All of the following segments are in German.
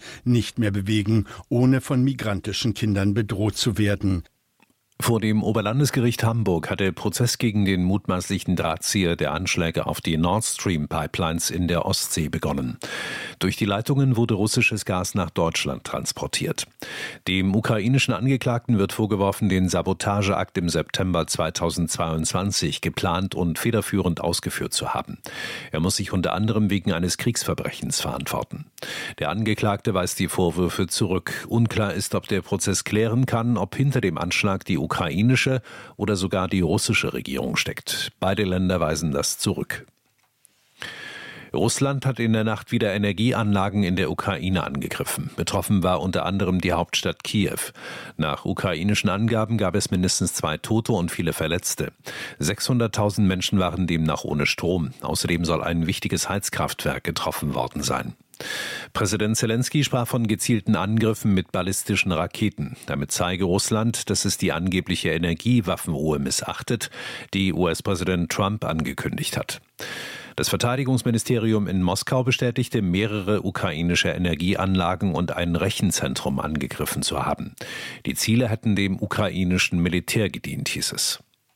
nicht mehr bewegen, ohne von migrantischen Kindern bedroht zu werden. Vor dem Oberlandesgericht Hamburg hat der Prozess gegen den mutmaßlichen Drahtzieher der Anschläge auf die Nord Stream Pipelines in der Ostsee begonnen. Durch die Leitungen wurde russisches Gas nach Deutschland transportiert. Dem ukrainischen Angeklagten wird vorgeworfen, den Sabotageakt im September 2022 geplant und federführend ausgeführt zu haben. Er muss sich unter anderem wegen eines Kriegsverbrechens verantworten. Der Angeklagte weist die Vorwürfe zurück. Unklar ist, ob der Prozess klären kann, ob hinter dem Anschlag die ukrainische oder sogar die russische Regierung steckt. Beide Länder weisen das zurück. Russland hat in der Nacht wieder Energieanlagen in der Ukraine angegriffen. Betroffen war unter anderem die Hauptstadt Kiew. Nach ukrainischen Angaben gab es mindestens 2 Tote und viele Verletzte. 600.000 Menschen waren demnach ohne Strom. Außerdem soll ein wichtiges Heizkraftwerk getroffen worden sein. Präsident Zelensky sprach von gezielten Angriffen mit ballistischen Raketen. Damit zeige Russland, dass es die angebliche Energiewaffenruhe missachtet, die US-Präsident Trump angekündigt hat. Das Verteidigungsministerium in Moskau bestätigte, mehrere ukrainische Energieanlagen und ein Rechenzentrum angegriffen zu haben. Die Ziele hätten dem ukrainischen Militär gedient, hieß es.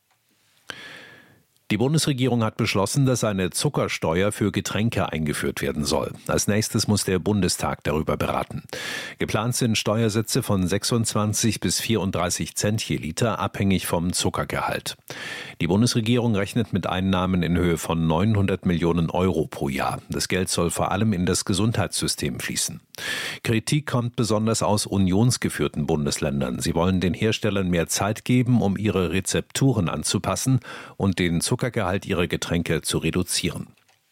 Die Bundesregierung hat beschlossen, dass eine Zuckersteuer für Getränke eingeführt werden soll. Als nächstes muss der Bundestag darüber beraten. Geplant sind Steuersätze von 26 bis 34 Cent je Liter, abhängig vom Zuckergehalt. Die Bundesregierung rechnet mit Einnahmen in Höhe von 900 Millionen Euro pro Jahr. Das Geld soll vor allem in das Gesundheitssystem fließen. Kritik kommt besonders aus unionsgeführten Bundesländern. Sie wollen den Herstellern mehr Zeit geben, um ihre Rezepturen anzupassen und den Zuckergehalt ihrer Getränke zu reduzieren.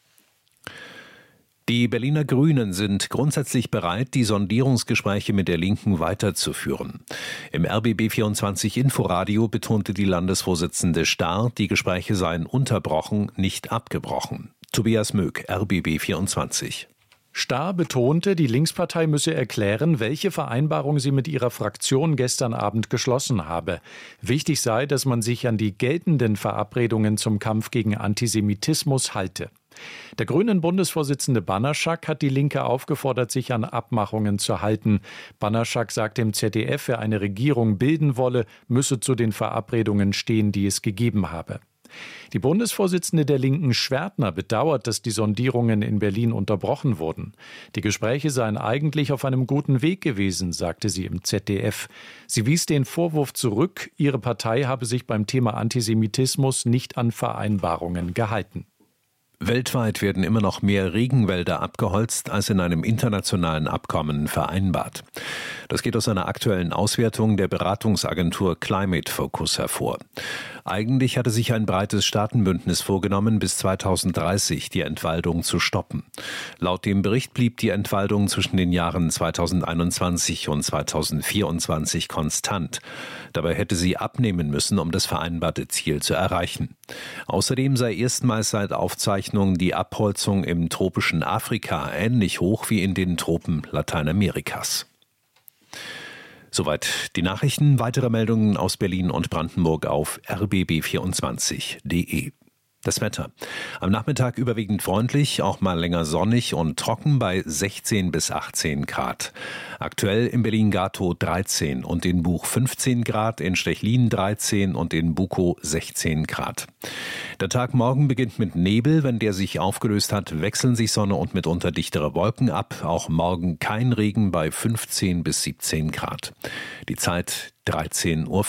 Die Berliner Grünen sind grundsätzlich bereit, die Sondierungsgespräche mit der Linken weiterzuführen. Im RBB24 Inforadio betonte die Landesvorsitzende Starr, die Gespräche seien unterbrochen, nicht abgebrochen. Tobias Möck, RBB24. Starr betonte, die Linkspartei müsse erklären, welche Vereinbarung sie mit ihrer Fraktion gestern Abend geschlossen habe. Wichtig sei, dass man sich an die geltenden Verabredungen zum Kampf gegen Antisemitismus halte. Der Grünen-Bundesvorsitzende Banaschak hat die Linke aufgefordert, sich an Abmachungen zu halten. Banaschak sagt im ZDF, wer eine Regierung bilden wolle, müsse zu den Verabredungen stehen, die es gegeben habe. Die Bundesvorsitzende der Linken Schwertner bedauert, dass die Sondierungen in Berlin unterbrochen wurden. Die Gespräche seien eigentlich auf einem guten Weg gewesen, sagte sie im ZDF. Sie wies den Vorwurf zurück, ihre Partei habe sich beim Thema Antisemitismus nicht an Vereinbarungen gehalten. Weltweit werden immer noch mehr Regenwälder abgeholzt, als in einem internationalen Abkommen vereinbart. Das geht aus einer aktuellen Auswertung der Beratungsagentur Climate Focus hervor. Eigentlich hatte sich ein breites Staatenbündnis vorgenommen, bis 2030 die Entwaldung zu stoppen. Laut dem Bericht blieb die Entwaldung zwischen den Jahren 2021 und 2024 konstant. Dabei hätte sie abnehmen müssen, um das vereinbarte Ziel zu erreichen. Außerdem sei erstmals seit Aufzeichnung die Abholzung im tropischen Afrika ähnlich hoch wie in den Tropen Lateinamerikas. Soweit die Nachrichten. Weitere Meldungen aus Berlin und Brandenburg auf rbb24.de. Das Wetter. Am Nachmittag überwiegend freundlich, auch mal länger sonnig und trocken bei 16 bis 18 Grad. Aktuell in Berlin-Gatow 13 und in Buch 15 Grad, in Stechlin 13 und in Bukow 16 Grad. Der Tag morgen beginnt mit Nebel. Wenn der sich aufgelöst hat, wechseln sich Sonne und mitunter dichtere Wolken ab. Auch morgen kein Regen bei 15 bis 17 Grad. Die Zeit 13:05 Uhr.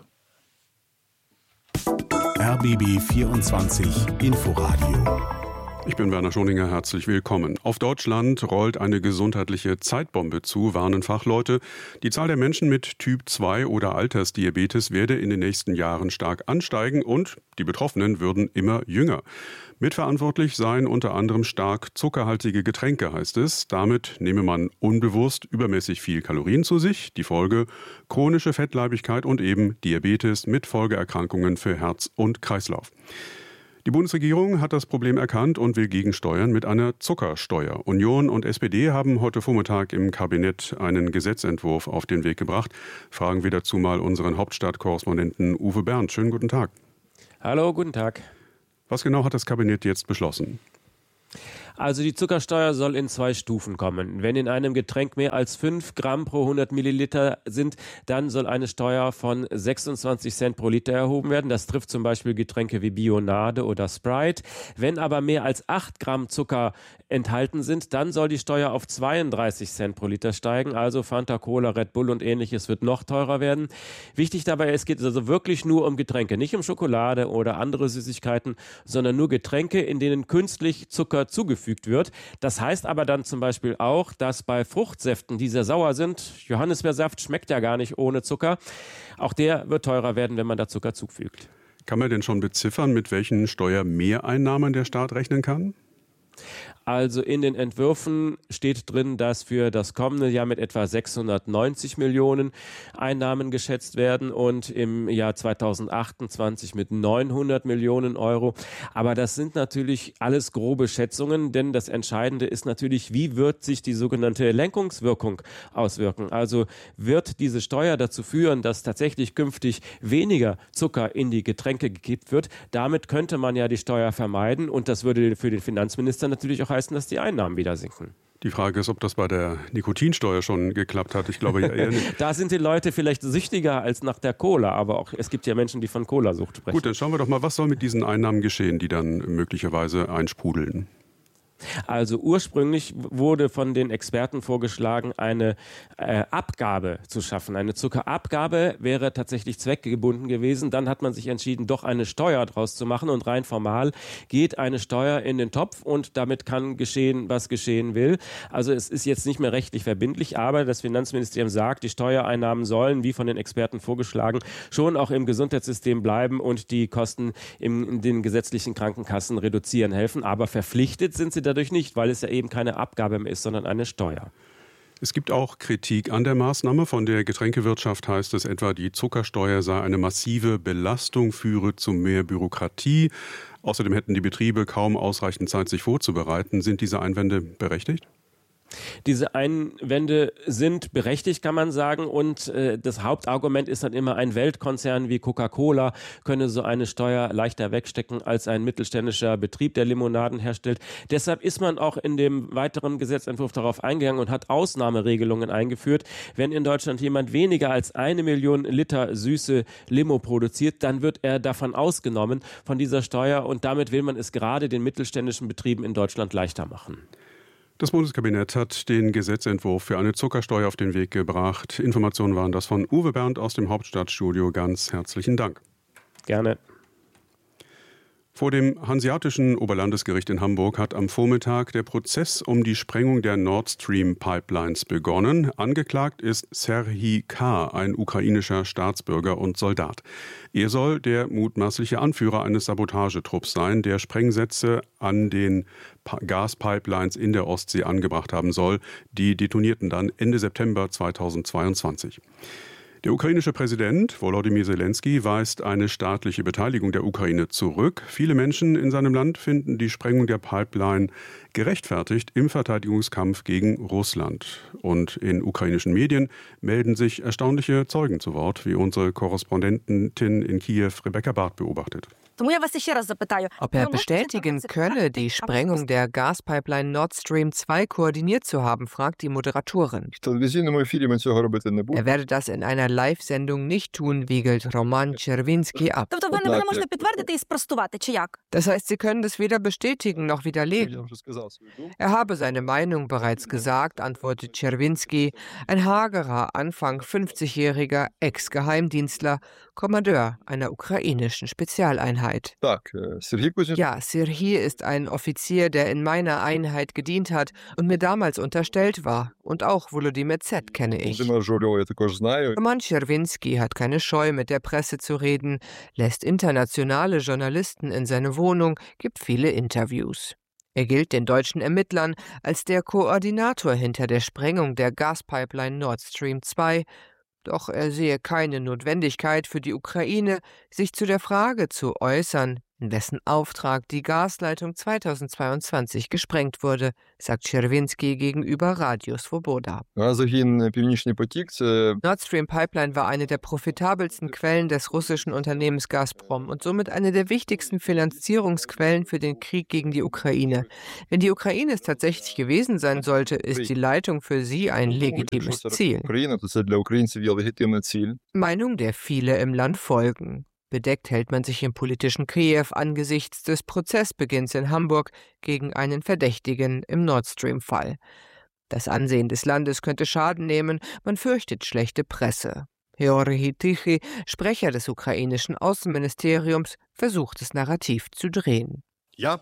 RBB 24 Inforadio. Ich bin Werner Schoninger, herzlich willkommen. Auf Deutschland rollt eine gesundheitliche Zeitbombe zu, warnen Fachleute. Die Zahl der Menschen mit Typ 2 oder Altersdiabetes werde in den nächsten Jahren stark ansteigen und die Betroffenen würden immer jünger. Mitverantwortlich seien unter anderem stark zuckerhaltige Getränke, heißt es. Damit nehme man unbewusst übermäßig viel Kalorien zu sich. Die Folge: chronische Fettleibigkeit und eben Diabetes mit Folgeerkrankungen für Herz und Kreislauf. Die Bundesregierung hat das Problem erkannt und will gegensteuern mit einer Zuckersteuer. Union und SPD haben heute Vormittag im Kabinett einen Gesetzentwurf auf den Weg gebracht. Fragen wir dazu mal unseren Hauptstadtkorrespondenten Uwe Bernd. Schönen guten Tag. Hallo, guten Tag. Was genau hat das Kabinett jetzt beschlossen? Also die Zuckersteuer soll in 2 Stufen kommen. Wenn in einem Getränk mehr als 5 Gramm pro 100 Milliliter sind, dann soll eine Steuer von 26 Cent pro Liter erhoben werden. Das trifft zum Beispiel Getränke wie Bionade oder Sprite. Wenn aber mehr als 8 Gramm Zucker enthalten sind, dann soll die Steuer auf 32 Cent pro Liter steigen. Also Fanta, Cola, Red Bull und ähnliches wird noch teurer werden. Wichtig dabei, es geht also wirklich nur um Getränke, nicht um Schokolade oder andere Süßigkeiten, sondern nur Getränke, in denen künstlich Zucker zugefügt wird. Das heißt aber dann zum Beispiel auch, dass bei Fruchtsäften, die sehr sauer sind, Johannisbeersaft schmeckt ja gar nicht ohne Zucker, auch der wird teurer werden, wenn man da Zucker zufügt. Kann man denn schon beziffern, mit welchen Steuermehreinnahmen der Staat rechnen kann? Also in den Entwürfen steht drin, dass für das kommende Jahr mit etwa 690 Millionen Einnahmen geschätzt werden und im Jahr 2028 mit 900 Millionen Euro. Aber das sind natürlich alles grobe Schätzungen, denn das Entscheidende ist natürlich, wie wird sich die sogenannte Lenkungswirkung auswirken? Also wird diese Steuer dazu führen, dass tatsächlich künftig weniger Zucker in die Getränke gekippt wird? Damit könnte man ja die Steuer vermeiden und das würde für den Finanzminister natürlich auch heißen, dass die Einnahmen wieder sinken. Die Frage ist, ob das bei der Nikotinsteuer schon geklappt hat. Ich glaube ja eher nicht. Da sind die Leute vielleicht süchtiger als nach der Cola, aber auch es gibt ja Menschen, die von Cola-Sucht sprechen. Gut, dann schauen wir doch mal, was soll mit diesen Einnahmen geschehen, die dann möglicherweise einsprudeln. Also ursprünglich wurde von den Experten vorgeschlagen, eine Abgabe zu schaffen. Eine Zuckerabgabe wäre tatsächlich zweckgebunden gewesen. Dann hat man sich entschieden, doch eine Steuer draus zu machen. Und rein formal geht eine Steuer in den Topf und damit kann geschehen, was geschehen will. Also es ist jetzt nicht mehr rechtlich verbindlich, aber das Finanzministerium sagt, die Steuereinnahmen sollen, wie von den Experten vorgeschlagen, schon auch im Gesundheitssystem bleiben und die Kosten in den gesetzlichen Krankenkassen reduzieren helfen. Aber verpflichtet sind sie dadurch nicht, weil es ja eben keine Abgabe mehr ist, sondern eine Steuer. Es gibt auch Kritik an der Maßnahme. Von der Getränkewirtschaft heißt es etwa, die Zuckersteuer sei eine massive Belastung, führe zu mehr Bürokratie. Außerdem hätten die Betriebe kaum ausreichend Zeit, sich vorzubereiten. Sind diese Einwände berechtigt? Diese Einwände sind berechtigt, kann man sagen. Und das Hauptargument ist dann immer, ein Weltkonzern wie Coca-Cola könne so eine Steuer leichter wegstecken als ein mittelständischer Betrieb, der Limonaden herstellt. Deshalb ist man auch in dem weiteren Gesetzentwurf darauf eingegangen und hat Ausnahmeregelungen eingeführt. Wenn in Deutschland jemand weniger als 1 Million Liter süße Limo produziert, dann wird er davon ausgenommen, von dieser Steuer. Und damit will man es gerade den mittelständischen Betrieben in Deutschland leichter machen. Das Bundeskabinett hat den Gesetzentwurf für eine Zuckersteuer auf den Weg gebracht. Informationen waren das von Uwe Bernd aus dem Hauptstadtstudio. Ganz herzlichen Dank. Gerne. Vor dem Hanseatischen Oberlandesgericht in Hamburg hat am Vormittag der Prozess um die Sprengung der Nord Stream Pipelines begonnen. Angeklagt ist Serhii K., ein ukrainischer Staatsbürger und Soldat. Er soll der mutmaßliche Anführer eines Sabotagetrupps sein, der Sprengsätze an den Gaspipelines in der Ostsee angebracht haben soll. Die detonierten dann Ende September 2022. Der ukrainische Präsident Volodymyr Zelensky weist eine staatliche Beteiligung der Ukraine zurück. Viele Menschen in seinem Land finden die Sprengung der Pipeline gerechtfertigt im Verteidigungskampf gegen Russland. Und in ukrainischen Medien melden sich erstaunliche Zeugen zu Wort, wie unsere Korrespondentin in Kiew Rebecca Barth beobachtet. Ob er bestätigen könne, die Sprengung der Gaspipeline Nord Stream 2 koordiniert zu haben, fragt die Moderatorin. Er werde das in einer Live-Sendung nicht tun, wiegelt Roman Czerwinski ab. Das heißt, Sie können das weder bestätigen noch widerlegen. Er habe seine Meinung bereits gesagt, antwortet Czerwinski, ein hagerer, Anfang 50-jähriger Ex-Geheimdienstler, Kommandeur einer ukrainischen Spezialeinheit. Ja, Serhii ist ein Offizier, der in meiner Einheit gedient hat und mir damals unterstellt war. Und auch Volodymyr Z. kenne ich. Roman Czerwinski hat keine Scheu, mit der Presse zu reden, lässt internationale Journalisten in seine Wohnung, gibt viele Interviews. Er gilt den deutschen Ermittlern als der Koordinator hinter der Sprengung der Gaspipeline Nord Stream 2, doch er sehe keine Notwendigkeit für die Ukraine, sich zu der Frage zu äußern, in dessen Auftrag die Gasleitung 2022 gesprengt wurde, sagt Czerwinski gegenüber Radio Svoboda. Nord Stream Pipeline war eine der profitabelsten Quellen des russischen Unternehmens Gazprom und somit eine der wichtigsten Finanzierungsquellen für den Krieg gegen die Ukraine. Wenn die Ukraine es tatsächlich gewesen sein sollte, ist die Leitung für sie ein legitimes Ziel. Meinung, der viele im Land folgen. Bedeckt hält man sich im politischen Kiew angesichts des Prozessbeginns in Hamburg gegen einen Verdächtigen im Nord Stream-Fall. Das Ansehen des Landes könnte Schaden nehmen, man fürchtet schlechte Presse. Georgi Tichy, Sprecher des ukrainischen Außenministeriums, versucht das Narrativ zu drehen. Sehen,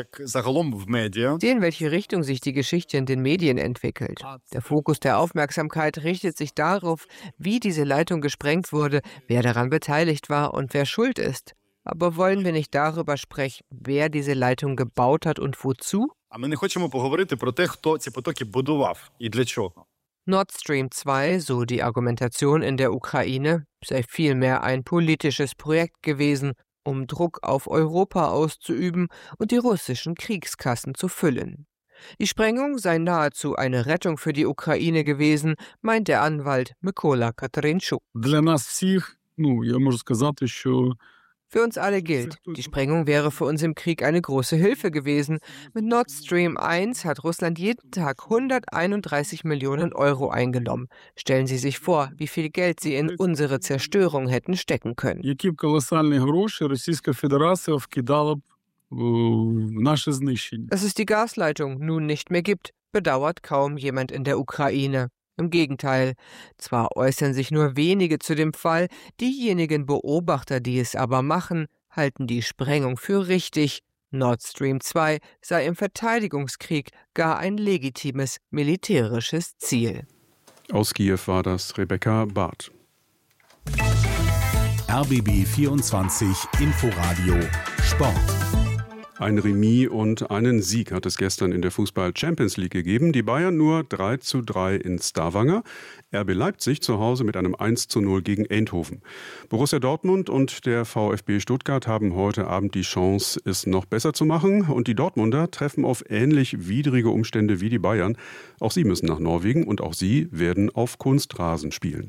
welche Richtung sich die Geschichte in den Medien entwickelt. Der Fokus der Aufmerksamkeit richtet sich darauf, wie diese Leitung gesprengt wurde, wer daran beteiligt war und wer schuld ist. Aber wollen wir nicht darüber sprechen, wer diese Leitung gebaut hat und wozu? Nord Stream 2, so die Argumentation in der Ukraine, sei vielmehr ein politisches Projekt gewesen, um Druck auf Europa auszuüben und die russischen Kriegskassen zu füllen. Die Sprengung sei nahezu eine Rettung für die Ukraine gewesen, meint der Anwalt Mykola Katarynchuk. Für uns alle gilt, die Sprengung wäre für uns im Krieg eine große Hilfe gewesen. Mit Nord Stream 1 hat Russland jeden Tag 131 Millionen Euro eingenommen. Stellen Sie sich vor, wie viel Geld sie in unsere Zerstörung hätten stecken können. Dass es die Gasleitung nun nicht mehr gibt, bedauert kaum jemand in der Ukraine. Im Gegenteil, zwar äußern sich nur wenige zu dem Fall, diejenigen Beobachter, die es aber machen, halten die Sprengung für richtig. Nord Stream 2 sei im Verteidigungskrieg gar ein legitimes militärisches Ziel. Aus Kiew war das Rebecca Barth. RBB 24 Inforadio Sport. Ein Remis und einen Sieg hat es gestern in der Fußball-Champions League gegeben. Die Bayern nur 3:3 in Stavanger. RB Leipzig zu Hause mit einem 1:0 gegen Eindhoven. Borussia Dortmund und der VfB Stuttgart haben heute Abend die Chance, es noch besser zu machen. Und die Dortmunder treffen auf ähnlich widrige Umstände wie die Bayern. Auch sie müssen nach Norwegen und auch sie werden auf Kunstrasen spielen.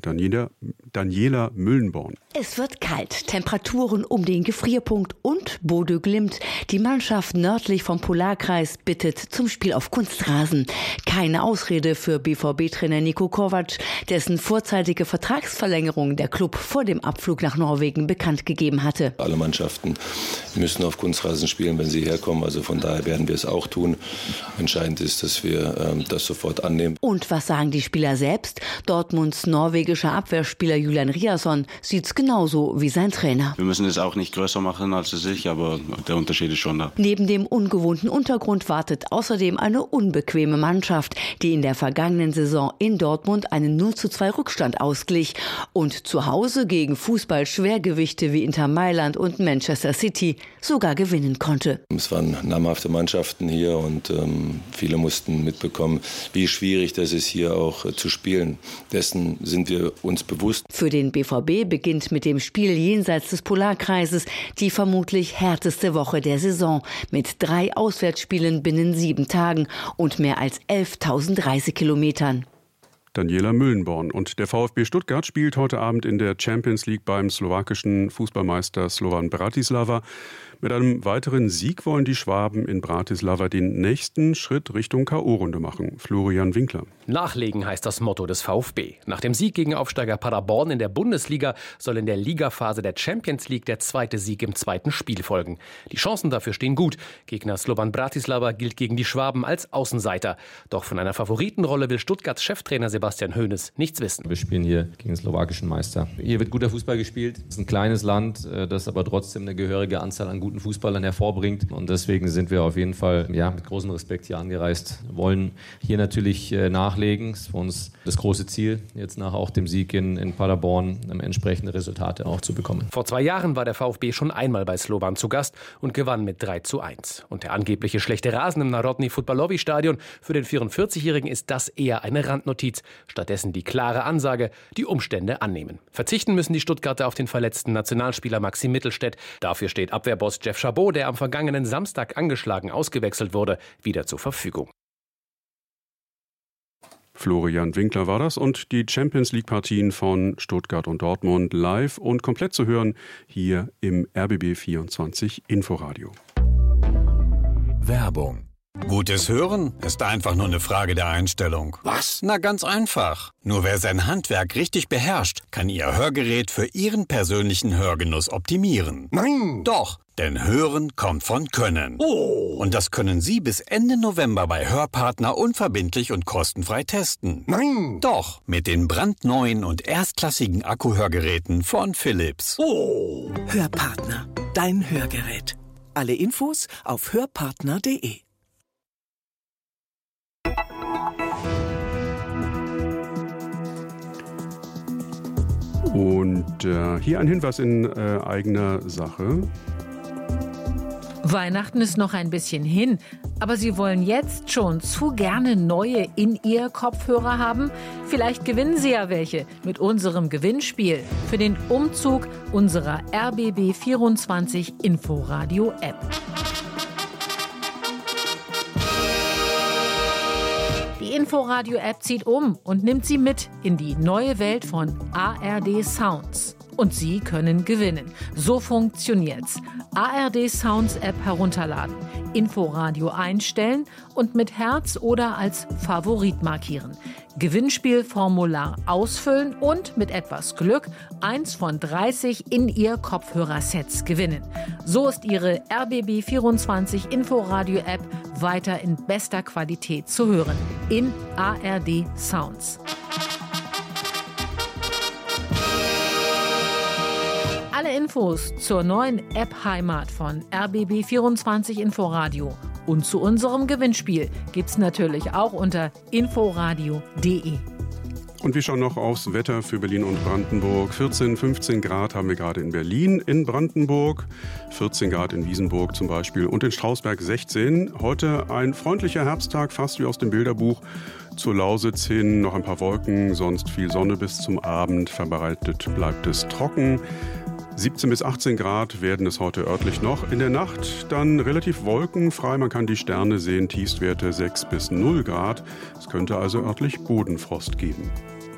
Daniela Müllenborn. Es wird kalt, Temperaturen um den Gefrierpunkt und Bodø Glimt. Die Mannschaft nördlich vom Polarkreis bittet zum Spiel auf Kunstrasen. Keine Ausrede für BVB-Trainer Niko Kovac, dessen vorzeitige Vertragsverlängerung der Klub vor dem Abflug nach Norwegen bekannt gegeben hatte. Alle Mannschaften müssen auf Kunstrasen spielen, wenn sie herkommen. Also von daher werden wir es auch tun. Entscheidend ist, dass wir das sofort annehmen. Und was sagen die Spieler selbst? Dortmunds norwegischer Abwehrspieler Julian Riasson sieht es genauso wie sein Trainer. Wir müssen es auch nicht größer machen als es ist, aber der Unterschied ist schon da. Neben dem ungewohnten Untergrund wartet außerdem eine unbequeme Mannschaft, die in der vergangenen Saison in Dortmund einen 0:2 Rückstand ausglich und zu Hause gegen Fußball-Schwergewichte wie Inter Mailand und Manchester City sogar gewinnen konnte. Es waren namhafte Mannschaften hier und viele mussten mitbekommen, wie schwierig das ist, hier auch zu spielen. Dessen sind wir uns bewusst. Für den BVB beginnt mit dem Spiel jenseits des Polarkreises die vermutlich härteste Woche der Saison mit 3 Auswärtsspielen binnen 7 Tagen und mehr als 11.000 Reisekilometern. Daniela Müllenborn. Und der VfB Stuttgart spielt heute Abend in der Champions League beim slowakischen Fußballmeister Slovan Bratislava. Mit einem weiteren Sieg wollen die Schwaben in Bratislava den nächsten Schritt Richtung K.O.-Runde machen. Florian Winkler. Nachlegen heißt das Motto des VfB. Nach dem Sieg gegen Aufsteiger Paderborn in der Bundesliga soll in der Ligaphase der Champions League der zweite Sieg im zweiten Spiel folgen. Die Chancen dafür stehen gut. Gegner Slovan Bratislava gilt gegen die Schwaben als Außenseiter. Doch von einer Favoritenrolle will Stuttgarts Cheftrainer Sebastian Hoeneß nichts wissen. Wir spielen hier gegen den slowakischen Meister. Hier wird guter Fußball gespielt. Es ist ein kleines Land, das aber trotzdem eine gehörige Anzahl an guten Fußballern hervorbringt. Und deswegen sind wir auf jeden Fall mit großem Respekt hier angereist. Wollen hier natürlich nachlegen. Das ist für uns das große Ziel, jetzt nach auch dem Sieg in Paderborn entsprechende Resultate auch zu bekommen. Vor 2 Jahren war der VfB schon einmal bei Slovan zu Gast und gewann mit 3:1. Und der angebliche schlechte Rasen im Narodni Futbalovi Stadion für den 44-Jährigen ist das eher eine Randnotiz. Stattdessen die klare Ansage, die Umstände annehmen. Verzichten müssen die Stuttgarter auf den verletzten Nationalspieler Maxim Mittelstädt. Dafür steht Abwehrboss muss Jeff Chabot, der am vergangenen Samstag angeschlagen ausgewechselt wurde, wieder zur Verfügung. Florian Winkler war das und die Champions-League-Partien von Stuttgart und Dortmund live und komplett zu hören hier im RBB24 Inforadio. Werbung. Gutes Hören ist einfach nur eine Frage der Einstellung. Was? Na, ganz einfach. Nur wer sein Handwerk richtig beherrscht, kann Ihr Hörgerät für Ihren persönlichen Hörgenuss optimieren. Nein! Doch, denn Hören kommt von Können. Oh! Und das können Sie bis Ende November bei Hörpartner unverbindlich und kostenfrei testen. Nein! Doch, mit den brandneuen und erstklassigen Akkuhörgeräten von Philips. Oh! Hörpartner, dein Hörgerät. Alle Infos auf hörpartner.de. Und hier ein Hinweis in eigener Sache. Weihnachten ist noch ein bisschen hin, aber Sie wollen jetzt schon zu gerne neue In-Ear-Kopfhörer haben? Vielleicht gewinnen Sie ja welche mit unserem Gewinnspiel für den Umzug unserer RBB24 Inforadio-App. Die Inforadio-App zieht um und nimmt Sie mit in die neue Welt von ARD Sounds. Und Sie können gewinnen. So funktioniert's. ARD Sounds App herunterladen, Inforadio einstellen und mit Herz oder als Favorit markieren. Gewinnspielformular ausfüllen und mit etwas Glück 1 von 30 In-Ear-Kopfhörersets gewinnen. So ist Ihre RBB24 Inforadio-App weiter in bester Qualität zu hören. In ARD Sounds. Alle Infos zur neuen App-Heimat von RBB24 Inforadio und zu unserem Gewinnspiel gibt's natürlich auch unter inforadio.de. Und wir schauen noch aufs Wetter für Berlin und Brandenburg. 14, 15 Grad haben wir gerade in Berlin, in Brandenburg, 14 Grad in Wiesenburg zum Beispiel und in Strausberg 16. Heute ein freundlicher Herbsttag, fast wie aus dem Bilderbuch. Zur Lausitz hin noch ein paar Wolken, sonst viel Sonne bis zum Abend. Verbreitet bleibt es trocken. 17 bis 18 Grad werden es heute örtlich noch. In der Nacht dann relativ wolkenfrei. Man kann die Sterne sehen. Tiefstwerte 6 bis 0 Grad. Es könnte also örtlich Bodenfrost geben.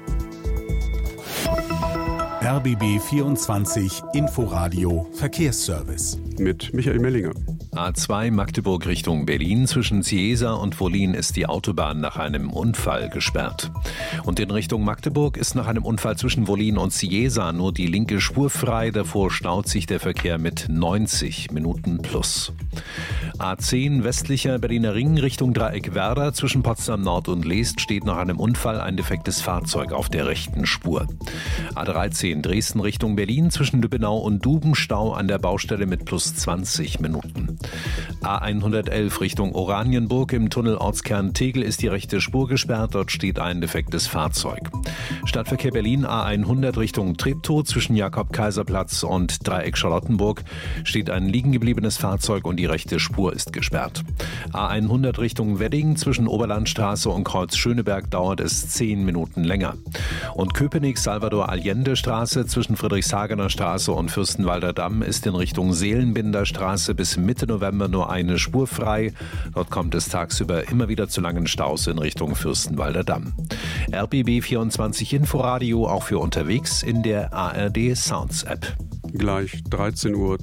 RBB 24 Inforadio Verkehrsservice. Mit Michael Mellinger. A2 Magdeburg Richtung Berlin. Zwischen Ciesa und Wollin ist die Autobahn nach einem Unfall gesperrt. Und in Richtung Magdeburg ist nach einem Unfall zwischen Wollin und Ciesa nur die linke Spur frei. Davor staut sich der Verkehr mit 90 Minuten plus. A10 westlicher Berliner Ring Richtung Dreieck Werder. Zwischen Potsdam Nord und Leest steht nach einem Unfall ein defektes Fahrzeug auf der rechten Spur. A13 Dresden Richtung Berlin. Zwischen Lübbenau und Duben Stau an der Baustelle mit plus 20 Minuten. A111 Richtung Oranienburg. Im Tunnel Ortskern Tegel ist die rechte Spur gesperrt. Dort steht ein defektes Fahrzeug. Stadtverkehr Berlin A100 Richtung Treptow. Zwischen Jakob-Kaiser-Platz und Dreieck Charlottenburg steht ein liegen gebliebenes Fahrzeug und die rechte Spur ist gesperrt. A100 Richtung Wedding. Zwischen Oberlandstraße und Kreuz Schöneberg dauert es 10 Minuten länger. Und Köpenick-Salvador-Allende-Straße zwischen Friedrichshagener Straße und Fürstenwalder Damm ist in Richtung Seelenbinder Straße bis Mitte November nur eine Spur frei. Dort kommt es tagsüber immer wieder zu langen Staus in Richtung Fürstenwalder Damm. RBB 24 Inforadio auch für unterwegs in der ARD Sounds App. Gleich 13:20 Uhr.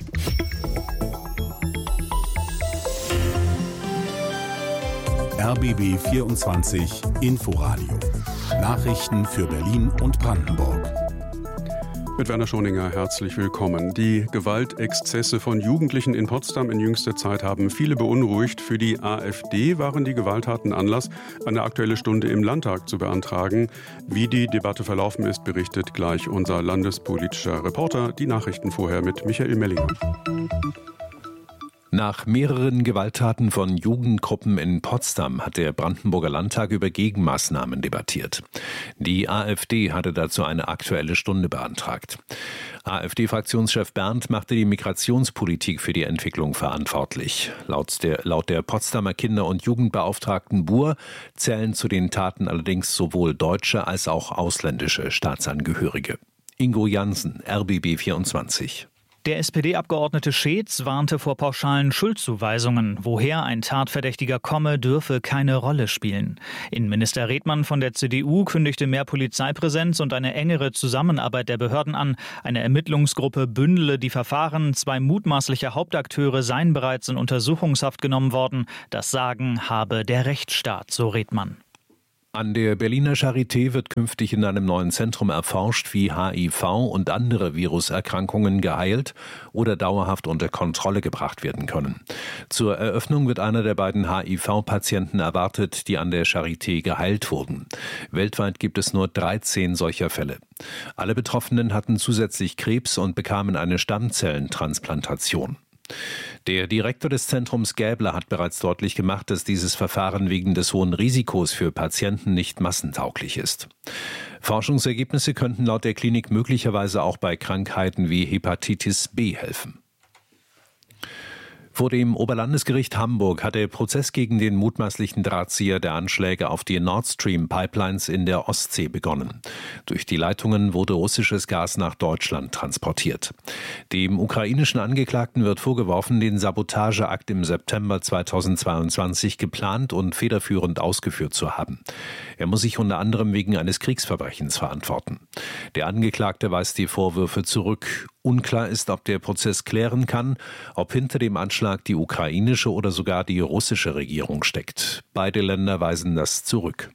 RBB 24 Inforadio. Nachrichten für Berlin und Brandenburg. Mit Werner Schoninger herzlich willkommen. Die Gewaltexzesse von Jugendlichen in Potsdam in jüngster Zeit haben viele beunruhigt. Für die AfD waren die Gewalttaten Anlass, eine Aktuelle Stunde im Landtag zu beantragen. Wie die Debatte verlaufen ist, berichtet gleich unser landespolitischer Reporter. Die Nachrichten vorher mit Michael Mellinger. Nach mehreren Gewalttaten von Jugendgruppen in Potsdam hat der Brandenburger Landtag über Gegenmaßnahmen debattiert. Die AfD hatte dazu eine Aktuelle Stunde beantragt. AfD-Fraktionschef Berndt machte die Migrationspolitik für die Entwicklung verantwortlich. Laut der Potsdamer Kinder- und Jugendbeauftragten Buhr zählen zu den Taten allerdings sowohl deutsche als auch ausländische Staatsangehörige. Ingo Jansen, RBB 24. Der SPD-Abgeordnete Scheetz warnte vor pauschalen Schuldzuweisungen. Woher ein Tatverdächtiger komme, dürfe keine Rolle spielen. Innenminister Redmann von der CDU kündigte mehr Polizeipräsenz und eine engere Zusammenarbeit der Behörden an. Eine Ermittlungsgruppe bündele die Verfahren. 2 mutmaßliche Hauptakteure seien bereits in Untersuchungshaft genommen worden. Das Sagen habe der Rechtsstaat, so Redmann. An der Berliner Charité wird künftig in einem neuen Zentrum erforscht, wie HIV und andere Viruserkrankungen geheilt oder dauerhaft unter Kontrolle gebracht werden können. Zur Eröffnung wird einer der beiden HIV-Patienten erwartet, die an der Charité geheilt wurden. Weltweit gibt es nur 13 solcher Fälle. Alle Betroffenen hatten zusätzlich Krebs und bekamen eine Stammzellentransplantation. Der Direktor des Zentrums Gäbler hat bereits deutlich gemacht, dass dieses Verfahren wegen des hohen Risikos für Patienten nicht massentauglich ist. Forschungsergebnisse könnten laut der Klinik möglicherweise auch bei Krankheiten wie Hepatitis B helfen. Vor dem Oberlandesgericht Hamburg hat der Prozess gegen den mutmaßlichen Drahtzieher der Anschläge auf die Nord Stream Pipelines in der Ostsee begonnen. Durch die Leitungen wurde russisches Gas nach Deutschland transportiert. Dem ukrainischen Angeklagten wird vorgeworfen, den Sabotageakt im September 2022 geplant und federführend ausgeführt zu haben. Er muss sich unter anderem wegen eines Kriegsverbrechens verantworten. Der Angeklagte weist die Vorwürfe zurück. Unklar ist, ob der Prozess klären kann, ob hinter dem Anschlag die ukrainische oder sogar die russische Regierung steckt. Beide Länder weisen das zurück.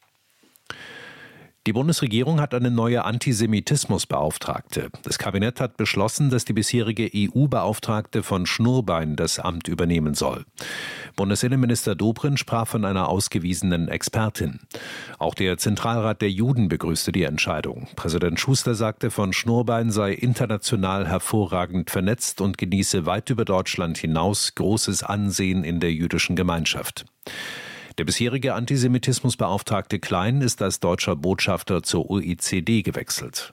Die Bundesregierung hat eine neue Antisemitismusbeauftragte. Das Kabinett hat beschlossen, dass die bisherige EU-Beauftragte von Schnurbein das Amt übernehmen soll. Bundesinnenminister Dobrindt sprach von einer ausgewiesenen Expertin. Auch der Zentralrat der Juden begrüßte die Entscheidung. Präsident Schuster sagte, von Schnurbein sei international hervorragend vernetzt und genieße weit über Deutschland hinaus großes Ansehen in der jüdischen Gemeinschaft. Der bisherige Antisemitismusbeauftragte Klein ist als deutscher Botschafter zur OECD gewechselt.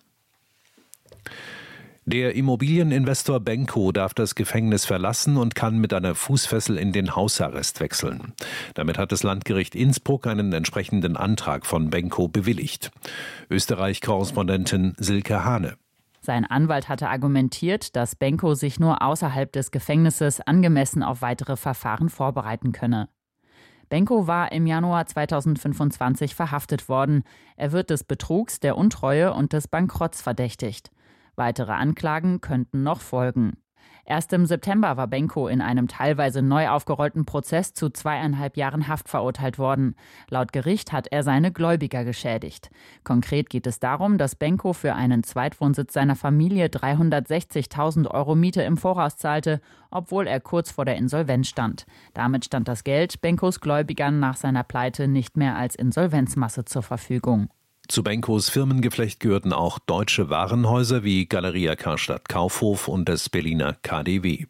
Der Immobilieninvestor Benko darf das Gefängnis verlassen und kann mit einer Fußfessel in den Hausarrest wechseln. Damit hat das Landgericht Innsbruck einen entsprechenden Antrag von Benko bewilligt. Österreich-Korrespondentin Silke Hane. Sein Anwalt hatte argumentiert, dass Benko sich nur außerhalb des Gefängnisses angemessen auf weitere Verfahren vorbereiten könne. Benko war im Januar 2025 verhaftet worden. Er wird des Betrugs, der Untreue und des Bankrotts verdächtigt. Weitere Anklagen könnten noch folgen. Erst im September war Benko in einem teilweise neu aufgerollten Prozess zu 2,5 Jahren Haft verurteilt worden. Laut Gericht hat er seine Gläubiger geschädigt. Konkret geht es darum, dass Benko für einen Zweitwohnsitz seiner Familie 360.000 Euro Miete im Voraus zahlte, obwohl er kurz vor der Insolvenz stand. Damit stand das Geld Benkos Gläubigern nach seiner Pleite nicht mehr als Insolvenzmasse zur Verfügung. Zu Benkos Firmengeflecht gehörten auch deutsche Warenhäuser wie Galeria Karstadt Kaufhof und das Berliner KaDeWe.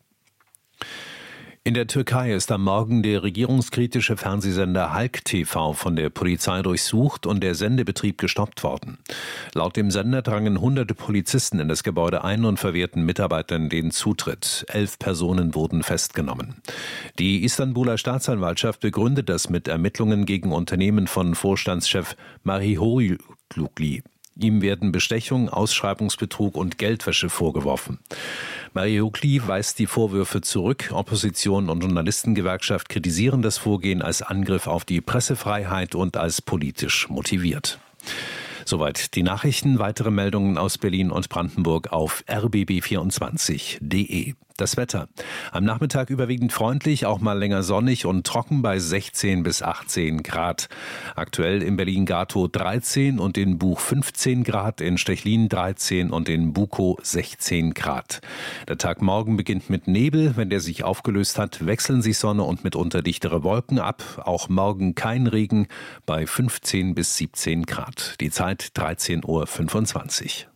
In der Türkei ist am Morgen der regierungskritische Fernsehsender Halk TV von der Polizei durchsucht und der Sendebetrieb gestoppt worden. Laut dem Sender drangen hunderte Polizisten in das Gebäude ein und verwehrten Mitarbeitern den Zutritt. 11 Personen wurden festgenommen. Die Istanbuler Staatsanwaltschaft begründet das mit Ermittlungen gegen Unternehmen von Vorstandschef Marihoylugli. Ihm werden Bestechung, Ausschreibungsbetrug und Geldwäsche vorgeworfen. Marihoylugli weist die Vorwürfe zurück. Opposition und Journalistengewerkschaft kritisieren das Vorgehen als Angriff auf die Pressefreiheit und als politisch motiviert. Soweit die Nachrichten. Weitere Meldungen aus Berlin und Brandenburg auf rbb24.de. Das Wetter. Am Nachmittag überwiegend freundlich, auch mal länger sonnig und trocken bei 16 bis 18 Grad. Aktuell in Berlin-Gatow 13 und in Buch 15 Grad, in Stechlin 13 und in Bukow 16 Grad. Der Tag morgen beginnt mit Nebel. Wenn der sich aufgelöst hat, wechseln sich Sonne und mitunter dichtere Wolken ab. Auch morgen kein Regen bei 15 bis 17 Grad. Die Zeit 13:25 Uhr.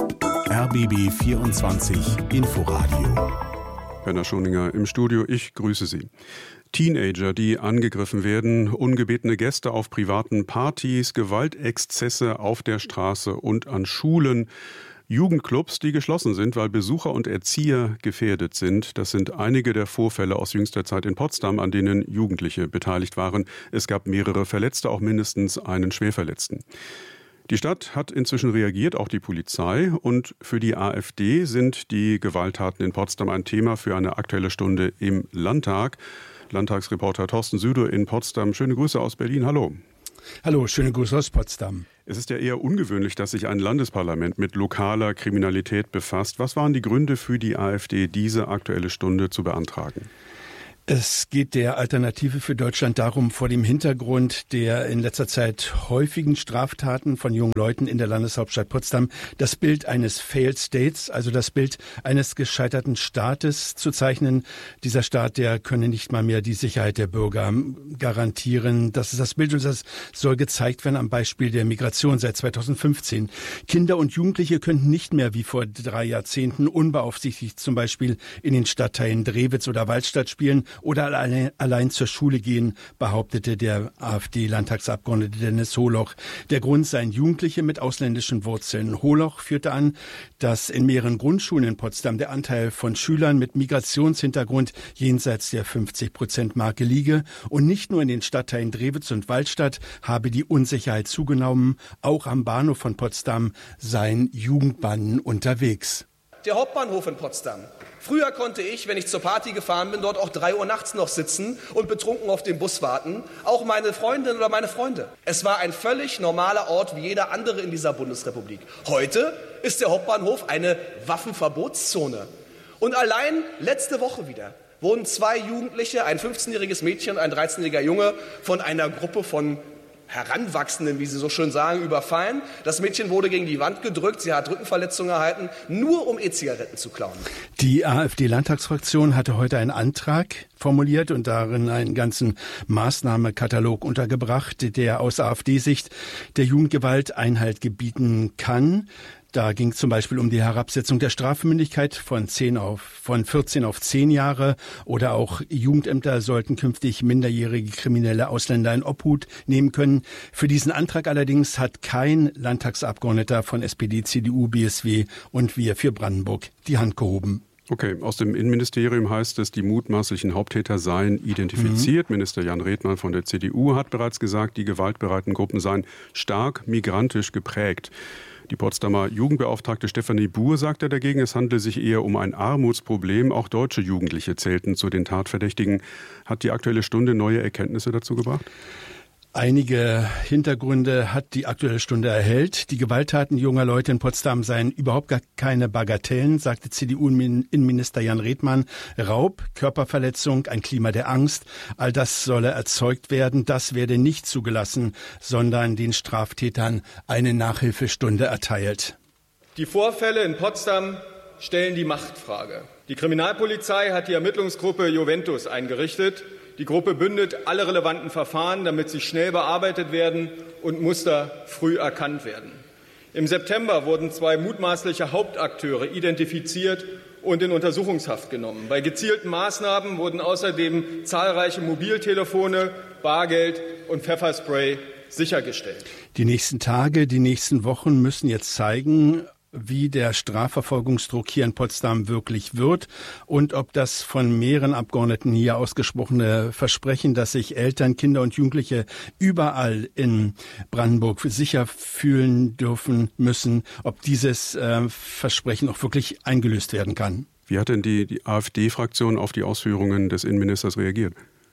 RBB 24 Inforadio. Werner Schoninger im Studio, ich grüße Sie. Teenager, die angegriffen werden, ungebetene Gäste auf privaten Partys, Gewaltexzesse auf der Straße und an Schulen, Jugendclubs, die geschlossen sind, weil Besucher und Erzieher gefährdet sind. Das sind einige der Vorfälle aus jüngster Zeit in Potsdam, an denen Jugendliche beteiligt waren. Es gab mehrere Verletzte, auch mindestens einen Schwerverletzten. Die Stadt hat inzwischen reagiert, auch die Polizei. Und für die AfD sind die Gewalttaten in Potsdam ein Thema für eine Aktuelle Stunde im Landtag. Landtagsreporter Thorsten Südow in Potsdam. Schöne Grüße aus Berlin. Hallo. Hallo, schöne Grüße aus Potsdam. Es ist ja eher ungewöhnlich, dass sich ein Landesparlament mit lokaler Kriminalität befasst. Was waren die Gründe für die AfD, diese Aktuelle Stunde zu beantragen? Es geht der Alternative für Deutschland darum, vor dem Hintergrund der in letzter Zeit häufigen Straftaten von jungen Leuten in der Landeshauptstadt Potsdam das Bild eines Failed States, also das Bild eines gescheiterten Staates zu zeichnen. Dieser Staat, der könne nicht mal mehr die Sicherheit der Bürger garantieren. Das ist das Bild und das soll gezeigt werden am Beispiel der Migration seit 2015. Kinder und Jugendliche könnten nicht mehr wie vor 3 Jahrzehnten unbeaufsichtigt zum Beispiel in den Stadtteilen Drewitz oder Waldstadt spielen oder allein zur Schule gehen, behauptete der AfD-Landtagsabgeordnete Dennis Holoch. Der Grund seien Jugendliche mit ausländischen Wurzeln. Holoch führte an, dass in mehreren Grundschulen in Potsdam der Anteil von Schülern mit Migrationshintergrund jenseits der 50%-Marke liege. Und nicht nur in den Stadtteilen Drewitz und Waldstadt habe die Unsicherheit zugenommen. Auch am Bahnhof von Potsdam seien Jugendbanden unterwegs. Der Hauptbahnhof in Potsdam. Früher konnte ich, wenn ich zur Party gefahren bin, dort auch 3 Uhr nachts noch sitzen und betrunken auf den Bus warten. Auch meine Freundin oder meine Freunde. Es war ein völlig normaler Ort wie jeder andere in dieser Bundesrepublik. Heute ist der Hauptbahnhof eine Waffenverbotszone. Und allein letzte Woche wieder wurden 2 Jugendliche, ein 15-jähriges Mädchen und ein 13-jähriger Junge, von einer Gruppe von Heranwachsenden, wie Sie so schön sagen, überfallen. Das Mädchen wurde gegen die Wand gedrückt, sie hat Rückenverletzungen erhalten, nur um E-Zigaretten zu klauen. Die AfD-Landtagsfraktion hatte heute einen Antrag formuliert und darin einen ganzen Maßnahmekatalog untergebracht, der aus AfD-Sicht der Jugendgewalt Einhalt gebieten kann. Da ging es zum Beispiel um die Herabsetzung der Strafmündigkeit von 14 auf 10 Jahre oder auch Jugendämter sollten künftig minderjährige kriminelle Ausländer in Obhut nehmen können. Für diesen Antrag allerdings hat kein Landtagsabgeordneter von SPD, CDU, BSW und Wir für Brandenburg die Hand gehoben. Okay, aus dem Innenministerium heißt es, die mutmaßlichen Haupttäter seien identifiziert. Minister Jan Redmann von der CDU hat bereits gesagt, die gewaltbereiten Gruppen seien stark migrantisch geprägt. Die Potsdamer Jugendbeauftragte Stefanie Buhr sagte dagegen, es handle sich eher um ein Armutsproblem. Auch deutsche Jugendliche zählten zu den Tatverdächtigen. Hat die Aktuelle Stunde neue Erkenntnisse dazu gebracht? Einige Hintergründe hat die Aktuelle Stunde erhellt. Die Gewalttaten junger Leute in Potsdam seien überhaupt gar keine Bagatellen, sagte CDU-Innenminister Jan Redmann. Raub, Körperverletzung, ein Klima der Angst, all das solle erzeugt werden. Das werde nicht zugelassen, sondern den Straftätern eine Nachhilfestunde erteilt. Die Vorfälle in Potsdam stellen die Machtfrage. Die Kriminalpolizei hat die Ermittlungsgruppe Juventus eingerichtet. Die Gruppe bündelt alle relevanten Verfahren, damit sie schnell bearbeitet werden und Muster früh erkannt werden. Im September wurden 2 mutmaßliche Hauptakteure identifiziert und in Untersuchungshaft genommen. Bei gezielten Maßnahmen wurden außerdem zahlreiche Mobiltelefone, Bargeld und Pfefferspray sichergestellt. Die nächsten Tage, die nächsten Wochen müssen jetzt zeigen, wie der Strafverfolgungsdruck hier in Potsdam wirklich wird und ob das von mehreren Abgeordneten hier ausgesprochene Versprechen, dass sich Eltern, Kinder und Jugendliche überall in Brandenburg sicher fühlen dürfen müssen, ob dieses Versprechen auch wirklich eingelöst werden kann. Wie hat denn die AfD-Fraktion auf die Ausführungen des Innenministers reagiert?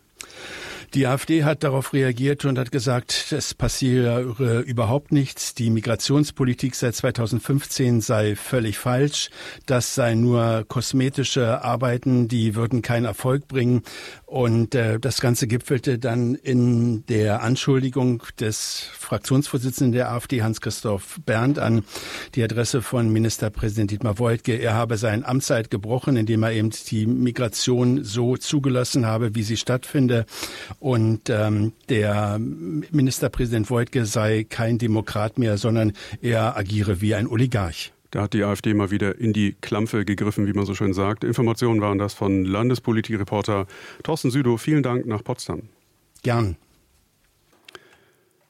Die AfD hat darauf reagiert und hat gesagt, es passiere überhaupt nichts. Die Migrationspolitik seit 2015 sei völlig falsch. Das seien nur kosmetische Arbeiten, die würden keinen Erfolg bringen. Und das Ganze gipfelte dann in der Anschuldigung des Fraktionsvorsitzenden der AfD, Hans-Christoph Berndt, an die Adresse von Ministerpräsident Dietmar Woidke. Er habe seine Amtszeit gebrochen, indem er eben die Migration so zugelassen habe, wie sie stattfinde. Und der Ministerpräsident Woidke sei kein Demokrat mehr, sondern er agiere wie ein Oligarch. Da hat die AfD mal wieder in die Klampfe gegriffen, wie man so schön sagt. Informationen waren das von Landespolitikreporter Thorsten Südow. Vielen Dank nach Potsdam. Gern.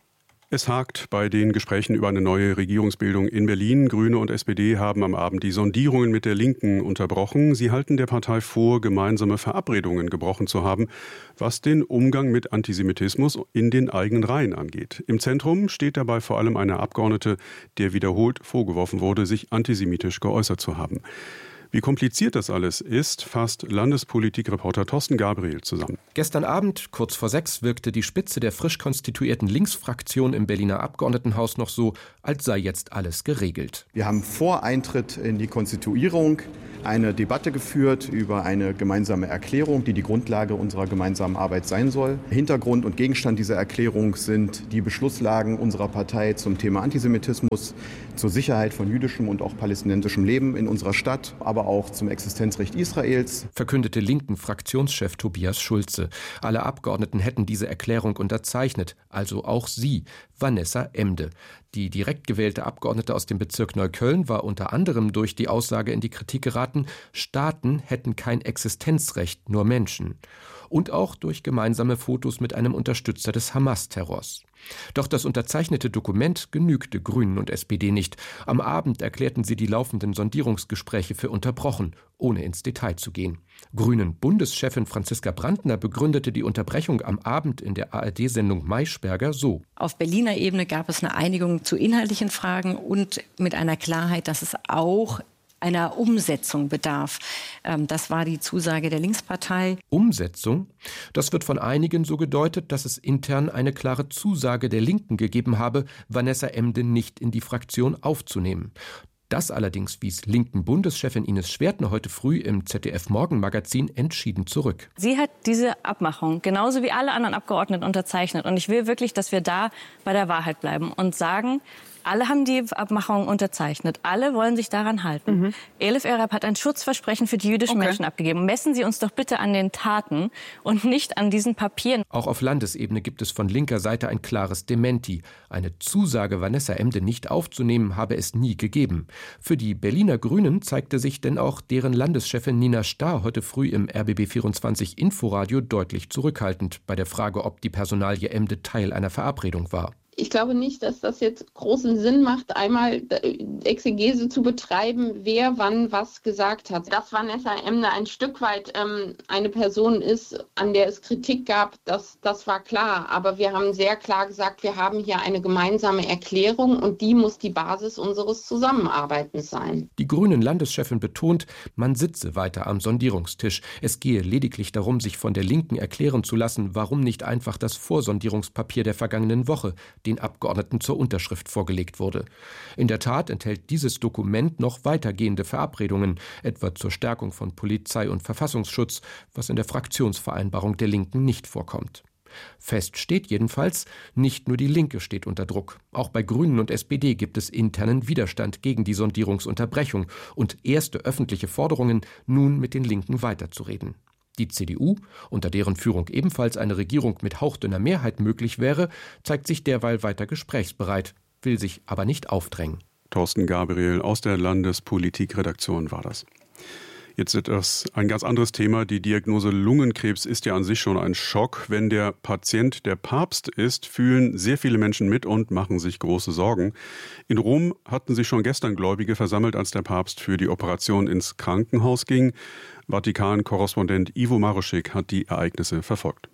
Es hakt bei den Gesprächen über eine neue Regierungsbildung in Berlin. Grüne und SPD haben am Abend die Sondierungen mit der Linken unterbrochen. Sie halten der Partei vor, gemeinsame Verabredungen gebrochen zu haben, was den Umgang mit Antisemitismus in den eigenen Reihen angeht. Im Zentrum steht dabei vor allem eine Abgeordnete, der wiederholt vorgeworfen wurde, sich antisemitisch geäußert zu haben. Wie kompliziert das alles ist, fasst Landespolitikreporter Thorsten Gabriel zusammen. Gestern Abend, kurz vor 6, wirkte die Spitze der frisch konstituierten Linksfraktion im Berliner Abgeordnetenhaus noch so, als sei jetzt alles geregelt. Wir haben vor Eintritt in die Konstituierung eine Debatte geführt über eine gemeinsame Erklärung, die die Grundlage unserer gemeinsamen Arbeit sein soll. Hintergrund und Gegenstand dieser Erklärung sind die Beschlusslagen unserer Partei zum Thema Antisemitismus, zur Sicherheit von jüdischem und auch palästinensischem Leben in unserer Stadt, aber auch zum Existenzrecht Israels, verkündete linken Fraktionschef Tobias Schulze. Alle Abgeordneten hätten diese Erklärung unterzeichnet, also auch sie, Vanessa Emde. Die direkt gewählte Abgeordnete aus dem Bezirk Neukölln war unter anderem durch die Aussage in die Kritik geraten, Staaten hätten kein Existenzrecht, nur Menschen. Und auch durch gemeinsame Fotos mit einem Unterstützer des Hamas-Terrors. Doch das unterzeichnete Dokument genügte Grünen und SPD nicht. Am Abend erklärten sie die laufenden Sondierungsgespräche für unterbrochen, ohne ins Detail zu gehen. Grünen-Bundeschefin Franziska Brandner begründete die Unterbrechung am Abend in der ARD-Sendung Maischberger so. Auf Berliner Ebene gab es eine Einigung zu inhaltlichen Fragen und mit einer Klarheit, dass es auch einer Umsetzung bedarf. Das war die Zusage der Linkspartei. Umsetzung? Das wird von einigen so gedeutet, dass es intern eine klare Zusage der Linken gegeben habe, Vanessa Emde nicht in die Fraktion aufzunehmen. Das allerdings wies linken Bundeschefin Ines Schwertner heute früh im ZDF-Morgenmagazin entschieden zurück. Sie hat diese Abmachung genauso wie alle anderen Abgeordneten unterzeichnet. Und ich will wirklich, dass wir da bei der Wahrheit bleiben und sagen, alle haben die Abmachung unterzeichnet. Alle wollen sich daran halten. Elif Erhard hat ein Schutzversprechen für die jüdischen Menschen abgegeben. Messen Sie uns doch bitte an den Taten und nicht an diesen Papieren. Auch auf Landesebene gibt es von linker Seite ein klares Dementi. Eine Zusage, Vanessa Emde nicht aufzunehmen, habe es nie gegeben. Für die Berliner Grünen zeigte sich denn auch deren Landeschefin Nina Starr heute früh im RBB24 Inforadio deutlich zurückhaltend bei der Frage, ob die Personalie Emde Teil einer Verabredung war. Ich glaube nicht, dass das jetzt großen Sinn macht, einmal Exegese zu betreiben, wer wann was gesagt hat. Dass Vanessa Emde ein Stück weit eine Person ist, an der es Kritik gab, das war klar. Aber wir haben sehr klar gesagt, wir haben hier eine gemeinsame Erklärung und die muss die Basis unseres Zusammenarbeitens sein. Die Grünen-Landeschefin betont, man sitze weiter am Sondierungstisch. Es gehe lediglich darum, sich von der Linken erklären zu lassen, warum nicht einfach das Vorsondierungspapier der vergangenen Woche den Abgeordneten zur Unterschrift vorgelegt wurde. In der Tat enthält dieses Dokument noch weitergehende Verabredungen, etwa zur Stärkung von Polizei und Verfassungsschutz, was in der Fraktionsvereinbarung der Linken nicht vorkommt. Fest steht jedenfalls, nicht nur die Linke steht unter Druck. Auch bei Grünen und SPD gibt es internen Widerstand gegen die Sondierungsunterbrechung und erste öffentliche Forderungen, nun mit den Linken weiterzureden. Die CDU, unter deren Führung ebenfalls eine Regierung mit hauchdünner Mehrheit möglich wäre, zeigt sich derweil weiter gesprächsbereit, will sich aber nicht aufdrängen. Thorsten Gabriel aus der Landespolitikredaktion war das. Jetzt ist ein ganz anderes Thema. Die Diagnose Lungenkrebs ist ja an sich schon ein Schock. Wenn der Patient der Papst ist, fühlen sehr viele Menschen mit und machen sich große Sorgen. In Rom hatten sich schon gestern Gläubige versammelt, als der Papst für die Operation ins Krankenhaus ging. Vatikan-Korrespondent Ivo Maruschik hat die Ereignisse verfolgt.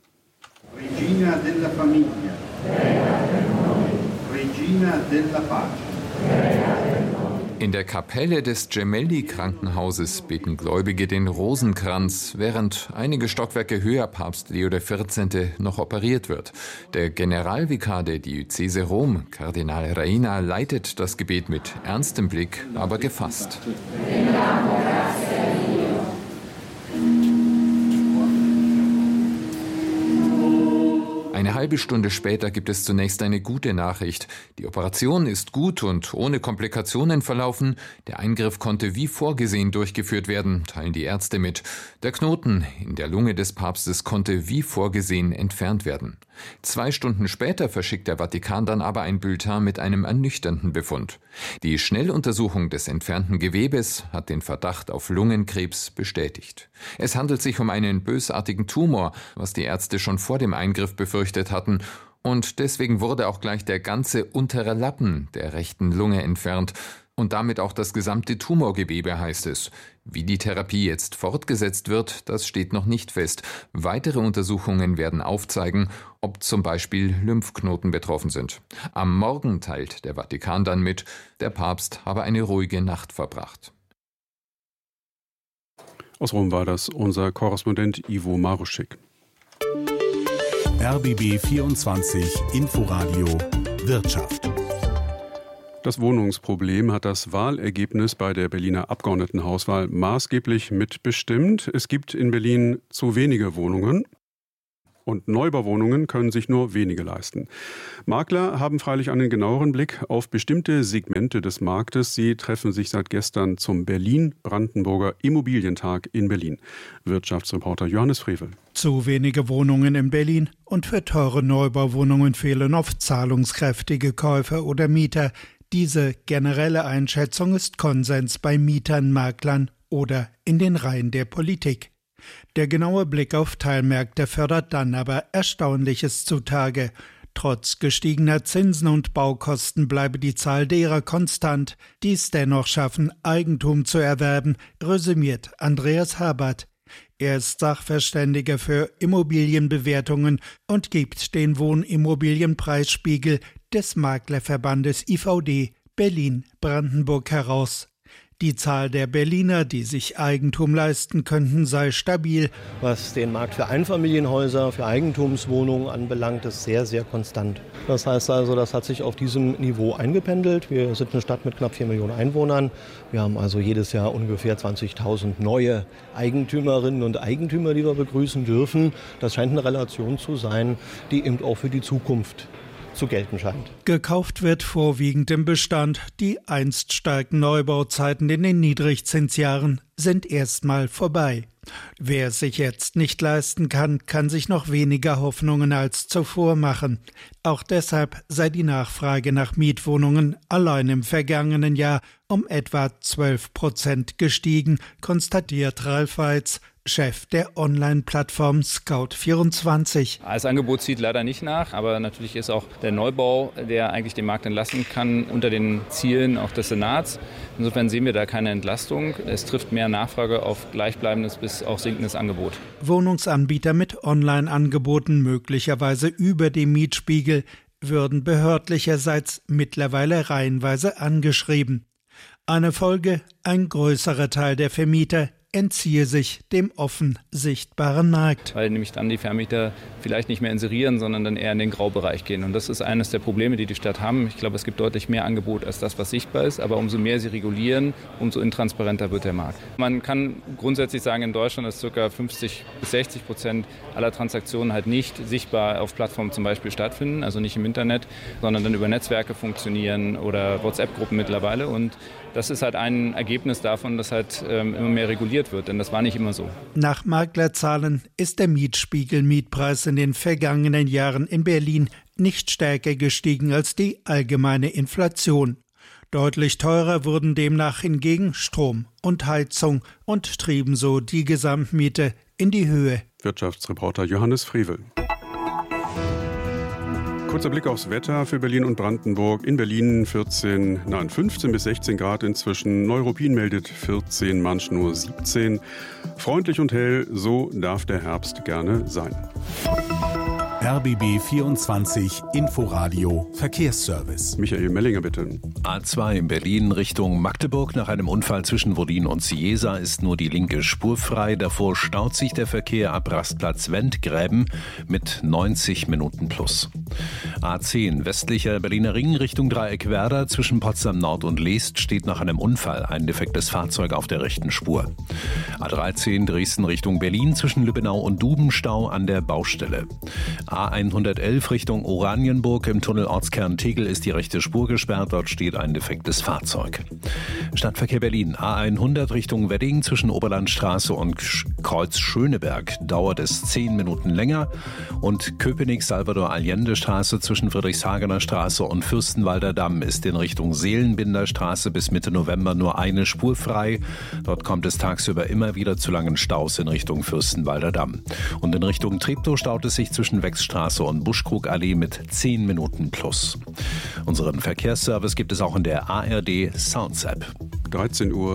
Regina della Famiglia, Regina della Pace. In der Kapelle des Gemelli-Krankenhauses beten Gläubige den Rosenkranz, während einige Stockwerke höher Papst Leo XIV. Noch operiert wird. Der Generalvikar der Diözese Rom, Kardinal Reina, leitet das Gebet mit ernstem Blick, aber gefasst. Eine halbe Stunde später gibt es zunächst eine gute Nachricht. Die Operation ist gut und ohne Komplikationen verlaufen. Der Eingriff konnte wie vorgesehen durchgeführt werden, teilen die Ärzte mit. Der Knoten in der Lunge des Papstes konnte wie vorgesehen entfernt werden. 2 Stunden später verschickt der Vatikan dann aber ein Bulletin mit einem ernüchternden Befund. Die Schnelluntersuchung des entfernten Gewebes hat den Verdacht auf Lungenkrebs bestätigt. Es handelt sich um einen bösartigen Tumor, was die Ärzte schon vor dem Eingriff befürchtet hatten. Und deswegen wurde auch gleich der ganze untere Lappen der rechten Lunge entfernt. Und damit auch das gesamte Tumorgewebe, heißt es. Wie die Therapie jetzt fortgesetzt wird, das steht noch nicht fest. Weitere Untersuchungen werden aufzeigen, ob zum Beispiel Lymphknoten betroffen sind. Am Morgen teilt der Vatikan dann mit, der Papst habe eine ruhige Nacht verbracht. Aus Rom war das unser Korrespondent Ivo Maruschik. RBB 24 Inforadio Wirtschaft. Das Wohnungsproblem hat das Wahlergebnis bei der Berliner Abgeordnetenhauswahl maßgeblich mitbestimmt. Es gibt in Berlin zu wenige Wohnungen und Neubauwohnungen können sich nur wenige leisten. Makler haben freilich einen genaueren Blick auf bestimmte Segmente des Marktes. Sie treffen sich seit gestern zum Berlin-Brandenburger Immobilientag in Berlin. Wirtschaftsreporter Johannes Frevel. Zu wenige Wohnungen in Berlin und für teure Neubauwohnungen fehlen oft zahlungskräftige Käufer oder Mieter. Diese generelle Einschätzung ist Konsens bei Mietern, Maklern oder in den Reihen der Politik. Der genaue Blick auf Teilmärkte fördert dann aber Erstaunliches zutage. Trotz gestiegener Zinsen und Baukosten bleibe die Zahl derer konstant, die es dennoch schaffen, Eigentum zu erwerben, resümiert Andreas Habert. Er ist Sachverständiger für Immobilienbewertungen und gibt den Wohnimmobilienpreisspiegel des Maklerverbandes IVD Berlin-Brandenburg heraus. Die Zahl der Berliner, die sich Eigentum leisten könnten, sei stabil. Was den Markt für Einfamilienhäuser, für Eigentumswohnungen anbelangt, ist sehr, sehr konstant. Das heißt also, das hat sich auf diesem Niveau eingependelt. Wir sind eine Stadt mit knapp 4 Millionen Einwohnern. Wir haben also jedes Jahr ungefähr 20.000 neue Eigentümerinnen und Eigentümer, die wir begrüßen dürfen. Das scheint eine Relation zu sein, die eben auch für die Zukunft zu gelten scheint. Gekauft wird vorwiegend im Bestand. Die einst starken Neubauzeiten in den Niedrigzinsjahren sind erstmal vorbei. Wer es sich jetzt nicht leisten kann, kann sich noch weniger Hoffnungen als zuvor machen. Auch deshalb sei die Nachfrage nach Mietwohnungen allein im vergangenen Jahr um etwa 12% gestiegen, konstatiert Ralf Weitz, Chef der Online-Plattform Scout24. Das Angebot zieht leider nicht nach, aber natürlich ist auch der Neubau, der eigentlich den Markt entlasten kann, unter den Zielen auch des Senats. Insofern sehen wir da keine Entlastung. Es trifft mehr Nachfrage auf gleichbleibendes bis auch sinkendes Angebot. Wohnungsanbieter mit Online-Angeboten möglicherweise über dem Mietspiegel würden behördlicherseits mittlerweile reihenweise angeschrieben. Eine Folge: ein größerer Teil der Vermieter entziehe sich dem offen sichtbaren Markt. Weil nämlich dann die Vermieter vielleicht nicht mehr inserieren, sondern dann eher in den Graubereich gehen. Und das ist eines der Probleme, die die Stadt haben. Ich glaube, es gibt deutlich mehr Angebot als das, was sichtbar ist. Aber umso mehr sie regulieren, umso intransparenter wird der Markt. Man kann grundsätzlich sagen, in Deutschland ist ca. 50-60% aller Transaktionen halt nicht sichtbar auf Plattformen zum Beispiel stattfinden, also nicht im Internet, sondern dann über Netzwerke funktionieren oder WhatsApp-Gruppen mittlerweile. Und das ist halt ein Ergebnis davon, dass halt immer mehr reguliert wird, denn das war nicht immer so. Nach Maklerzahlen ist der Mietspiegel-Mietpreis in den vergangenen Jahren in Berlin nicht stärker gestiegen als die allgemeine Inflation. Deutlich teurer wurden demnach hingegen Strom und Heizung und trieben so die Gesamtmiete in die Höhe. Wirtschaftsreporter Johannes Frevel. Kurzer Blick aufs Wetter für Berlin und Brandenburg. In Berlin 15 bis 16 Grad inzwischen. Neuruppin meldet 14, manch nur 17. Freundlich und hell, so darf der Herbst gerne sein. RBB 24 Inforadio Verkehrsservice. Michael Mellinger, bitte. A2 in Berlin Richtung Magdeburg. Nach einem Unfall zwischen Wollin und Ciesa ist nur die linke Spur frei. Davor staut sich der Verkehr ab Rastplatz Wendgräben mit 90 Minuten plus. A10 westlicher Berliner Ring Richtung Dreieck Werder. Zwischen Potsdam Nord und Leest steht nach einem Unfall ein defektes Fahrzeug auf der rechten Spur. A13 Dresden Richtung Berlin zwischen Lübbenau und Dubenstau an der Baustelle. A111 Richtung Oranienburg im Tunnel Ortskern Tegel ist die rechte Spur gesperrt. Dort steht ein defektes Fahrzeug. Stadtverkehr Berlin. A100 Richtung Wedding zwischen Oberlandstraße und Kreuz Schöneberg dauert es 10 Minuten länger. Und Köpenick-Salvador-Allende-Straße zwischen Friedrichshagener Straße und Fürstenwalder Damm ist in Richtung Seelenbinder Straße bis Mitte November nur eine Spur frei. Dort kommt es tagsüber immer wieder zu langen Staus in Richtung Fürstenwalder Damm. Und in Richtung Treptow staut es sich zwischen Wex Königstraße und Buschkrugallee mit 10 Minuten plus. Unseren Verkehrsservice gibt es auch in der ARD Sounds App. 13:40 Uhr.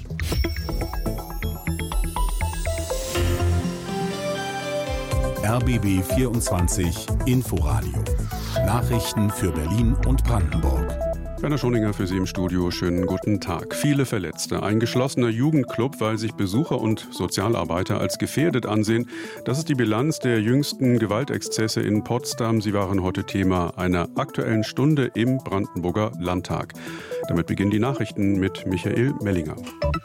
RBB 24 Inforadio. Nachrichten für Berlin und Brandenburg. Werner Schoninger für Sie im Studio. Schönen guten Tag. Viele Verletzte. Ein geschlossener Jugendclub, weil sich Besucher und Sozialarbeiter als gefährdet ansehen. Das ist die Bilanz der jüngsten Gewaltexzesse in Potsdam. Sie waren heute Thema einer Aktuellen Stunde im Brandenburger Landtag. Damit beginnen die Nachrichten mit Michael Mellinger.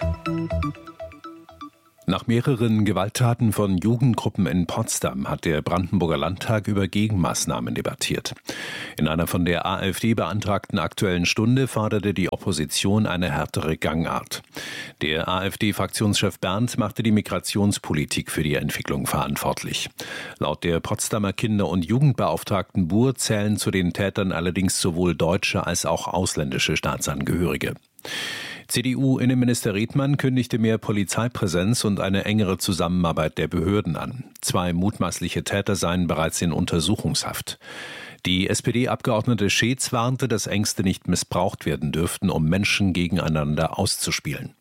Nach mehreren Gewalttaten von Jugendgruppen in Potsdam hat der Brandenburger Landtag über Gegenmaßnahmen debattiert. In einer von der AfD beantragten Aktuellen Stunde forderte die Opposition eine härtere Gangart. Der AfD-Fraktionschef Berndt machte die Migrationspolitik für die Entwicklung verantwortlich. Laut der Potsdamer Kinder- und Jugendbeauftragten Buhr zählen zu den Tätern allerdings sowohl deutsche als auch ausländische Staatsangehörige. CDU-Innenminister Redmann kündigte mehr Polizeipräsenz und eine engere Zusammenarbeit der Behörden an. 2 mutmaßliche Täter seien bereits in Untersuchungshaft. Die SPD-Abgeordnete Scheetz warnte, dass Ängste nicht missbraucht werden dürften, um Menschen gegeneinander auszuspielen.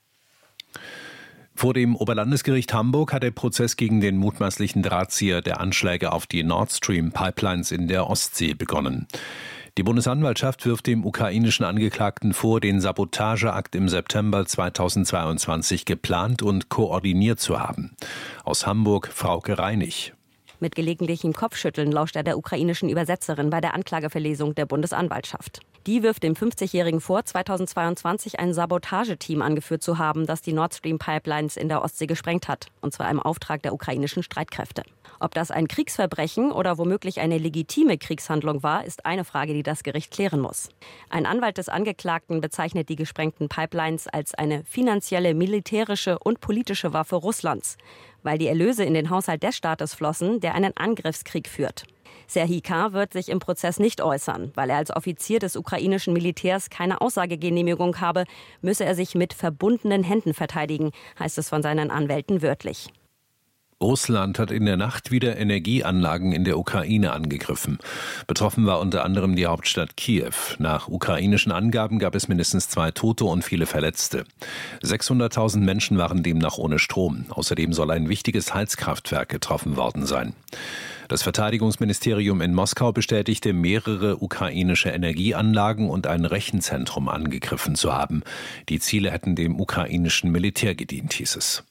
Vor dem Oberlandesgericht Hamburg hat der Prozess gegen den mutmaßlichen Drahtzieher der Anschläge auf die Nord Stream Pipelines in der Ostsee begonnen. Die Bundesanwaltschaft wirft dem ukrainischen Angeklagten vor, den Sabotageakt im September 2022 geplant und koordiniert zu haben. Aus Hamburg Frauke Reinig. Mit gelegentlichem Kopfschütteln lauscht er der ukrainischen Übersetzerin bei der Anklageverlesung der Bundesanwaltschaft. Die wirft dem 50-Jährigen vor, 2022 ein Sabotageteam angeführt zu haben, das die Nord Stream Pipelines in der Ostsee gesprengt hat, und zwar im Auftrag der ukrainischen Streitkräfte. Ob das ein Kriegsverbrechen oder womöglich eine legitime Kriegshandlung war, ist eine Frage, die das Gericht klären muss. Ein Anwalt des Angeklagten bezeichnet die gesprengten Pipelines als eine finanzielle, militärische und politische Waffe Russlands, weil die Erlöse in den Haushalt des Staates flossen, der einen Angriffskrieg führt. Serhii K. wird sich im Prozess nicht äußern. Weil er als Offizier des ukrainischen Militärs keine Aussagegenehmigung habe, müsse er sich mit verbundenen Händen verteidigen, heißt es von seinen Anwälten wörtlich. Russland hat in der Nacht wieder Energieanlagen in der Ukraine angegriffen. Betroffen war unter anderem die Hauptstadt Kiew. Nach ukrainischen Angaben gab es mindestens 2 Tote und viele Verletzte. 600.000 Menschen waren demnach ohne Strom. Außerdem soll ein wichtiges Heizkraftwerk getroffen worden sein. Das Verteidigungsministerium in Moskau bestätigte, mehrere ukrainische Energieanlagen und ein Rechenzentrum angegriffen zu haben. Die Ziele hätten dem ukrainischen Militär gedient, hieß es.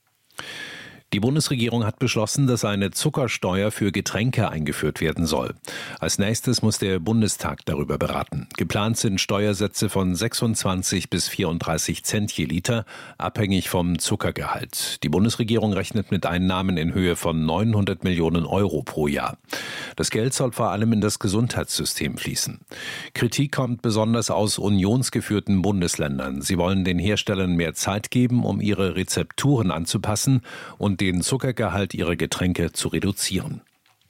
Die Bundesregierung hat beschlossen, dass eine Zuckersteuer für Getränke eingeführt werden soll. Als nächstes muss der Bundestag darüber beraten. Geplant sind Steuersätze von 26 bis 34 Cent je Liter, abhängig vom Zuckergehalt. Die Bundesregierung rechnet mit Einnahmen in Höhe von 900 Millionen Euro pro Jahr. Das Geld soll vor allem in das Gesundheitssystem fließen. Kritik kommt besonders aus unionsgeführten Bundesländern. Sie wollen den Herstellern mehr Zeit geben, um ihre Rezepturen anzupassen und den Zuckergehalt ihrer Getränke zu reduzieren.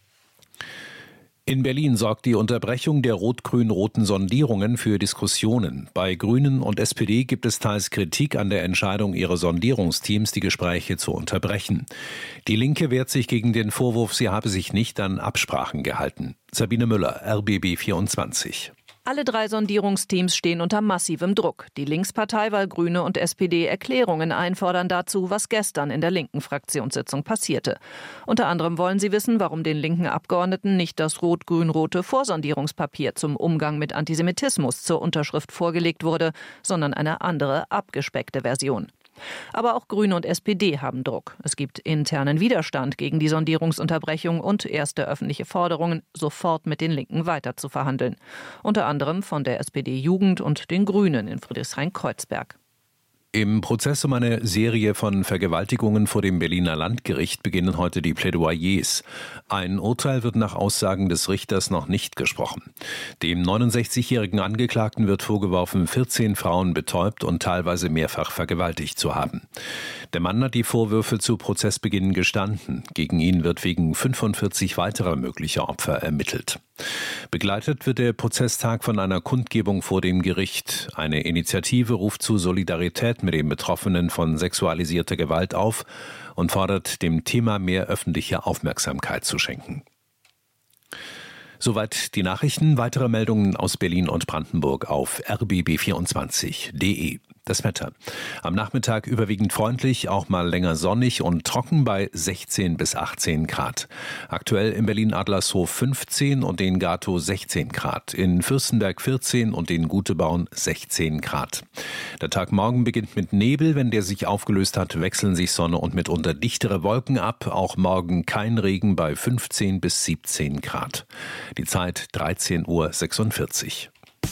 In Berlin sorgt die Unterbrechung der rot-grün-roten Sondierungen für Diskussionen. Bei Grünen und SPD gibt es teils Kritik an der Entscheidung ihrer Sondierungsteams, die Gespräche zu unterbrechen. Die Linke wehrt sich gegen den Vorwurf, sie habe sich nicht an Absprachen gehalten. Sabine Müller, RBB 24. Alle 3 Sondierungsteams stehen unter massivem Druck. Die Linkspartei, weil Grüne und SPD Erklärungen einfordern dazu, was gestern in der linken Fraktionssitzung passierte. Unter anderem wollen sie wissen, warum den linken Abgeordneten nicht das rot-grün-rote Vorsondierungspapier zum Umgang mit Antisemitismus zur Unterschrift vorgelegt wurde, sondern eine andere, abgespeckte Version. Aber auch Grüne und SPD haben Druck. Es gibt internen Widerstand gegen die Sondierungsunterbrechung und erste öffentliche Forderungen, sofort mit den Linken weiter zu verhandeln. Unter anderem von der SPD-Jugend und den Grünen in Friedrichshain-Kreuzberg. Im Prozess um eine Serie von Vergewaltigungen vor dem Berliner Landgericht beginnen heute die Plädoyers. Ein Urteil wird nach Aussagen des Richters noch nicht gesprochen. Dem 69-jährigen Angeklagten wird vorgeworfen, 14 Frauen betäubt und teilweise mehrfach vergewaltigt zu haben. Der Mann hat die Vorwürfe zu Prozessbeginn gestanden. Gegen ihn wird wegen 45 weiterer möglicher Opfer ermittelt. Begleitet wird der Prozesstag von einer Kundgebung vor dem Gericht. Eine Initiative ruft zu Solidarität mit den Betroffenen von sexualisierter Gewalt auf und fordert, dem Thema mehr öffentliche Aufmerksamkeit zu schenken. Soweit die Nachrichten. Weitere Meldungen aus Berlin und Brandenburg auf rbb24.de. Das Wetter. Am Nachmittag überwiegend freundlich, auch mal länger sonnig und trocken bei 16 bis 18 Grad. Aktuell in Berlin-Adlershof 15 und in Gatow 16 Grad. In Fürstenberg 14 und in Guteborn 16 Grad. Der Tag morgen beginnt mit Nebel. Wenn der sich aufgelöst hat, wechseln sich Sonne und mitunter dichtere Wolken ab. Auch morgen kein Regen bei 15 bis 17 Grad. Die Zeit 13:46 Uhr.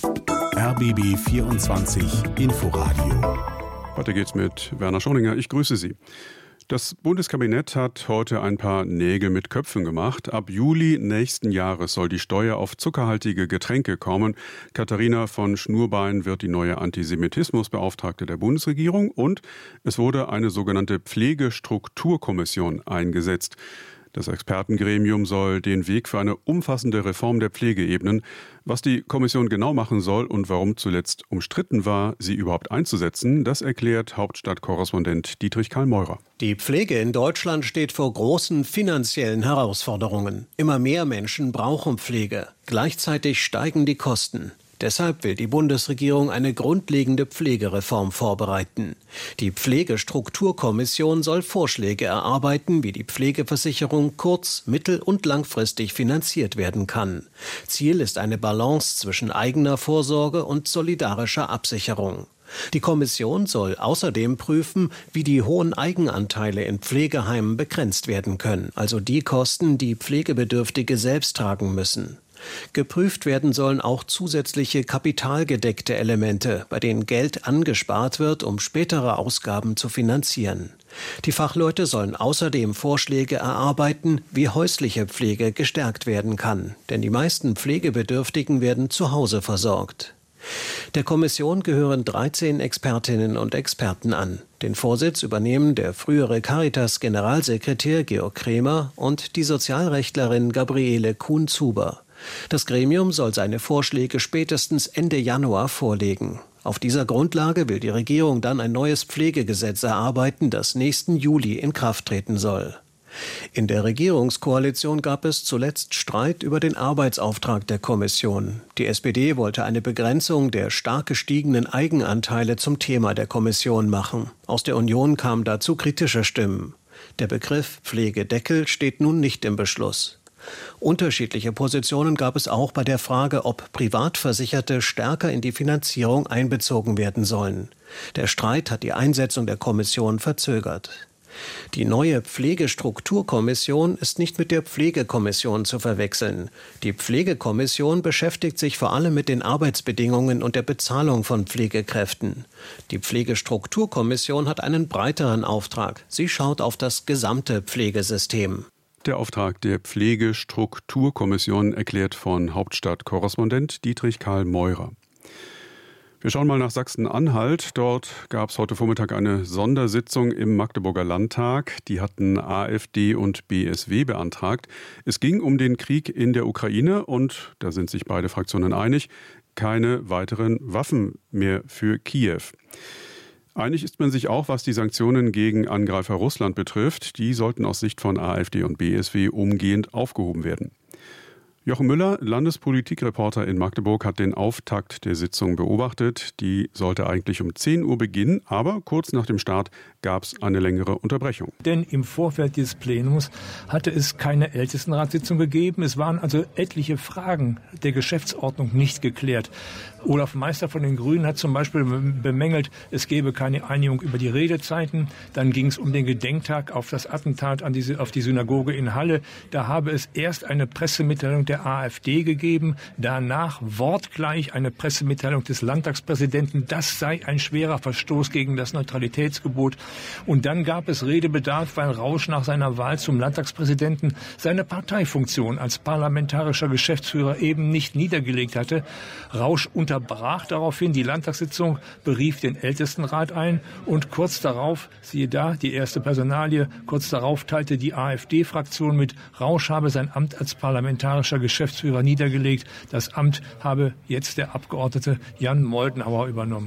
RBB 24 Inforadio. Weiter geht's mit Werner Schoninger. Ich grüße Sie. Das Bundeskabinett hat heute ein paar Nägel mit Köpfen gemacht. Ab Juli nächsten Jahres soll die Steuer auf zuckerhaltige Getränke kommen. Katharina von Schnurbein wird die neue Antisemitismusbeauftragte der Bundesregierung und es wurde eine sogenannte Pflegestrukturkommission eingesetzt. Das Expertengremium soll den Weg für eine umfassende Reform der Pflege ebnen. Was die Kommission genau machen soll und warum zuletzt umstritten war, sie überhaupt einzusetzen, das erklärt Hauptstadtkorrespondent Dietrich Karl Meurer. Die Pflege in Deutschland steht vor großen finanziellen Herausforderungen. Immer mehr Menschen brauchen Pflege. Gleichzeitig steigen die Kosten. Deshalb will die Bundesregierung eine grundlegende Pflegereform vorbereiten. Die Pflegestrukturkommission soll Vorschläge erarbeiten, wie die Pflegeversicherung kurz-, mittel- und langfristig finanziert werden kann. Ziel ist eine Balance zwischen eigener Vorsorge und solidarischer Absicherung. Die Kommission soll außerdem prüfen, wie die hohen Eigenanteile in Pflegeheimen begrenzt werden können, also die Kosten, die Pflegebedürftige selbst tragen müssen. Geprüft werden sollen auch zusätzliche kapitalgedeckte Elemente, bei denen Geld angespart wird, um spätere Ausgaben zu finanzieren. Die Fachleute sollen außerdem Vorschläge erarbeiten, wie häusliche Pflege gestärkt werden kann, denn die meisten Pflegebedürftigen werden zu Hause versorgt. Der Kommission gehören 13 Expertinnen und Experten an. Den Vorsitz übernehmen der frühere Caritas-Generalsekretär Georg Kremer und die Sozialrechtlerin Gabriele Kuhn-Zuber. Das Gremium soll seine Vorschläge spätestens Ende Januar vorlegen. Auf dieser Grundlage will die Regierung dann ein neues Pflegegesetz erarbeiten, das nächsten Juli in Kraft treten soll. In der Regierungskoalition gab es zuletzt Streit über den Arbeitsauftrag der Kommission. Die SPD wollte eine Begrenzung der stark gestiegenen Eigenanteile zum Thema der Kommission machen. Aus der Union kamen dazu kritische Stimmen. Der Begriff Pflegedeckel steht nun nicht im Beschluss. Unterschiedliche Positionen gab es auch bei der Frage, ob Privatversicherte stärker in die Finanzierung einbezogen werden sollen. Der Streit hat die Einsetzung der Kommission verzögert. Die neue Pflegestrukturkommission ist nicht mit der Pflegekommission zu verwechseln. Die Pflegekommission beschäftigt sich vor allem mit den Arbeitsbedingungen und der Bezahlung von Pflegekräften. Die Pflegestrukturkommission hat einen breiteren Auftrag. Sie schaut auf das gesamte Pflegesystem. Der Auftrag der Pflegestrukturkommission erklärt von Hauptstadtkorrespondent Dietrich Karl Meurer. Wir schauen mal nach Sachsen-Anhalt. Dort gab es heute Vormittag eine Sondersitzung im Magdeburger Landtag. Die hatten AfD und BSW beantragt. Es ging um den Krieg in der Ukraine und, da sind sich beide Fraktionen einig, keine weiteren Waffen mehr für Kiew. Einig ist man sich auch, was die Sanktionen gegen Angreifer Russland betrifft. Die sollten aus Sicht von AfD und BSW umgehend aufgehoben werden. Jochen Müller, Landespolitikreporter in Magdeburg, hat den Auftakt der Sitzung beobachtet. Die sollte eigentlich um 10 Uhr beginnen, aber kurz nach dem Start gab es eine längere Unterbrechung. Denn im Vorfeld dieses Plenums hatte es keine Ältestenratssitzung gegeben. Es waren also etliche Fragen der Geschäftsordnung nicht geklärt. Olaf Meister von den Grünen hat zum Beispiel bemängelt, es gebe keine Einigung über die Redezeiten. Dann ging es um den Gedenktag auf das Attentat auf die Synagoge in Halle. Da habe es erst eine Pressemitteilung der AfD gegeben, danach wortgleich eine Pressemitteilung des Landtagspräsidenten. Das sei ein schwerer Verstoß gegen das Neutralitätsgebot. Und dann gab es Redebedarf, weil Rausch nach seiner Wahl zum Landtagspräsidenten seine Parteifunktion als parlamentarischer Geschäftsführer eben nicht niedergelegt hatte. Rausch unterbrach daraufhin die Landtagssitzung, berief den Ältestenrat ein und kurz darauf, siehe da, die erste Personalie, kurz darauf teilte die AfD-Fraktion mit, Rausch habe sein Amt als parlamentarischer Geschäftsführer niedergelegt. Das Amt habe jetzt der Abgeordnete Jan Moldenhauer übernommen.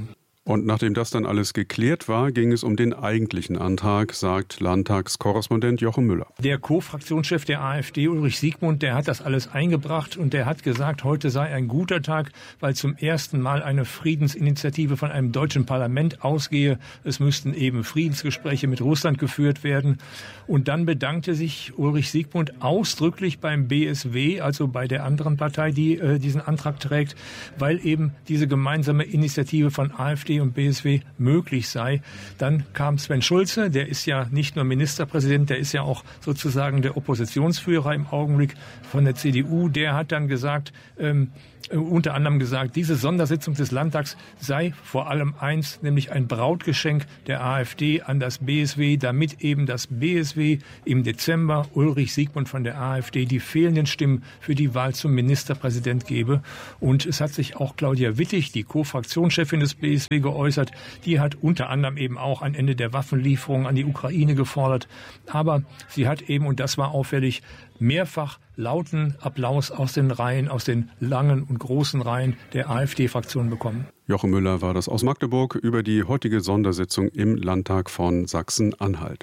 Und nachdem das dann alles geklärt war, ging es um den eigentlichen Antrag, sagt Landtagskorrespondent Jochen Müller. Der Co-Fraktionschef der AfD, Ulrich Siegmund, der hat das alles eingebracht und der hat gesagt, heute sei ein guter Tag, weil zum ersten Mal eine Friedensinitiative von einem deutschen Parlament ausgehe. Es müssten eben Friedensgespräche mit Russland geführt werden. Und dann bedankte sich Ulrich Siegmund ausdrücklich beim BSW, also bei der anderen Partei, die diesen Antrag trägt, weil eben diese gemeinsame Initiative von AfD und BSW möglich sei. Dann kam Sven Schulze, der ist ja nicht nur Ministerpräsident, der ist ja auch sozusagen der Oppositionsführer im Augenblick von der CDU. Der hat dann gesagt, unter anderem gesagt, diese Sondersitzung des Landtags sei vor allem eins, nämlich ein Brautgeschenk der AfD an das BSW, damit eben das BSW im Dezember Ulrich Siegmund von der AfD die fehlenden Stimmen für die Wahl zum Ministerpräsident gebe. Und es hat sich auch Claudia Wittig, die Co-Fraktionschefin des BSW, geäußert. Die hat unter anderem eben auch ein Ende der Waffenlieferungen an die Ukraine gefordert. Aber sie hat eben, und das war auffällig, mehrfach lauten Applaus aus den Reihen, aus den langen und großen Reihen der AfD-Fraktion bekommen. Jochen Müller war das aus Magdeburg über die heutige Sondersitzung im Landtag von Sachsen-Anhalt.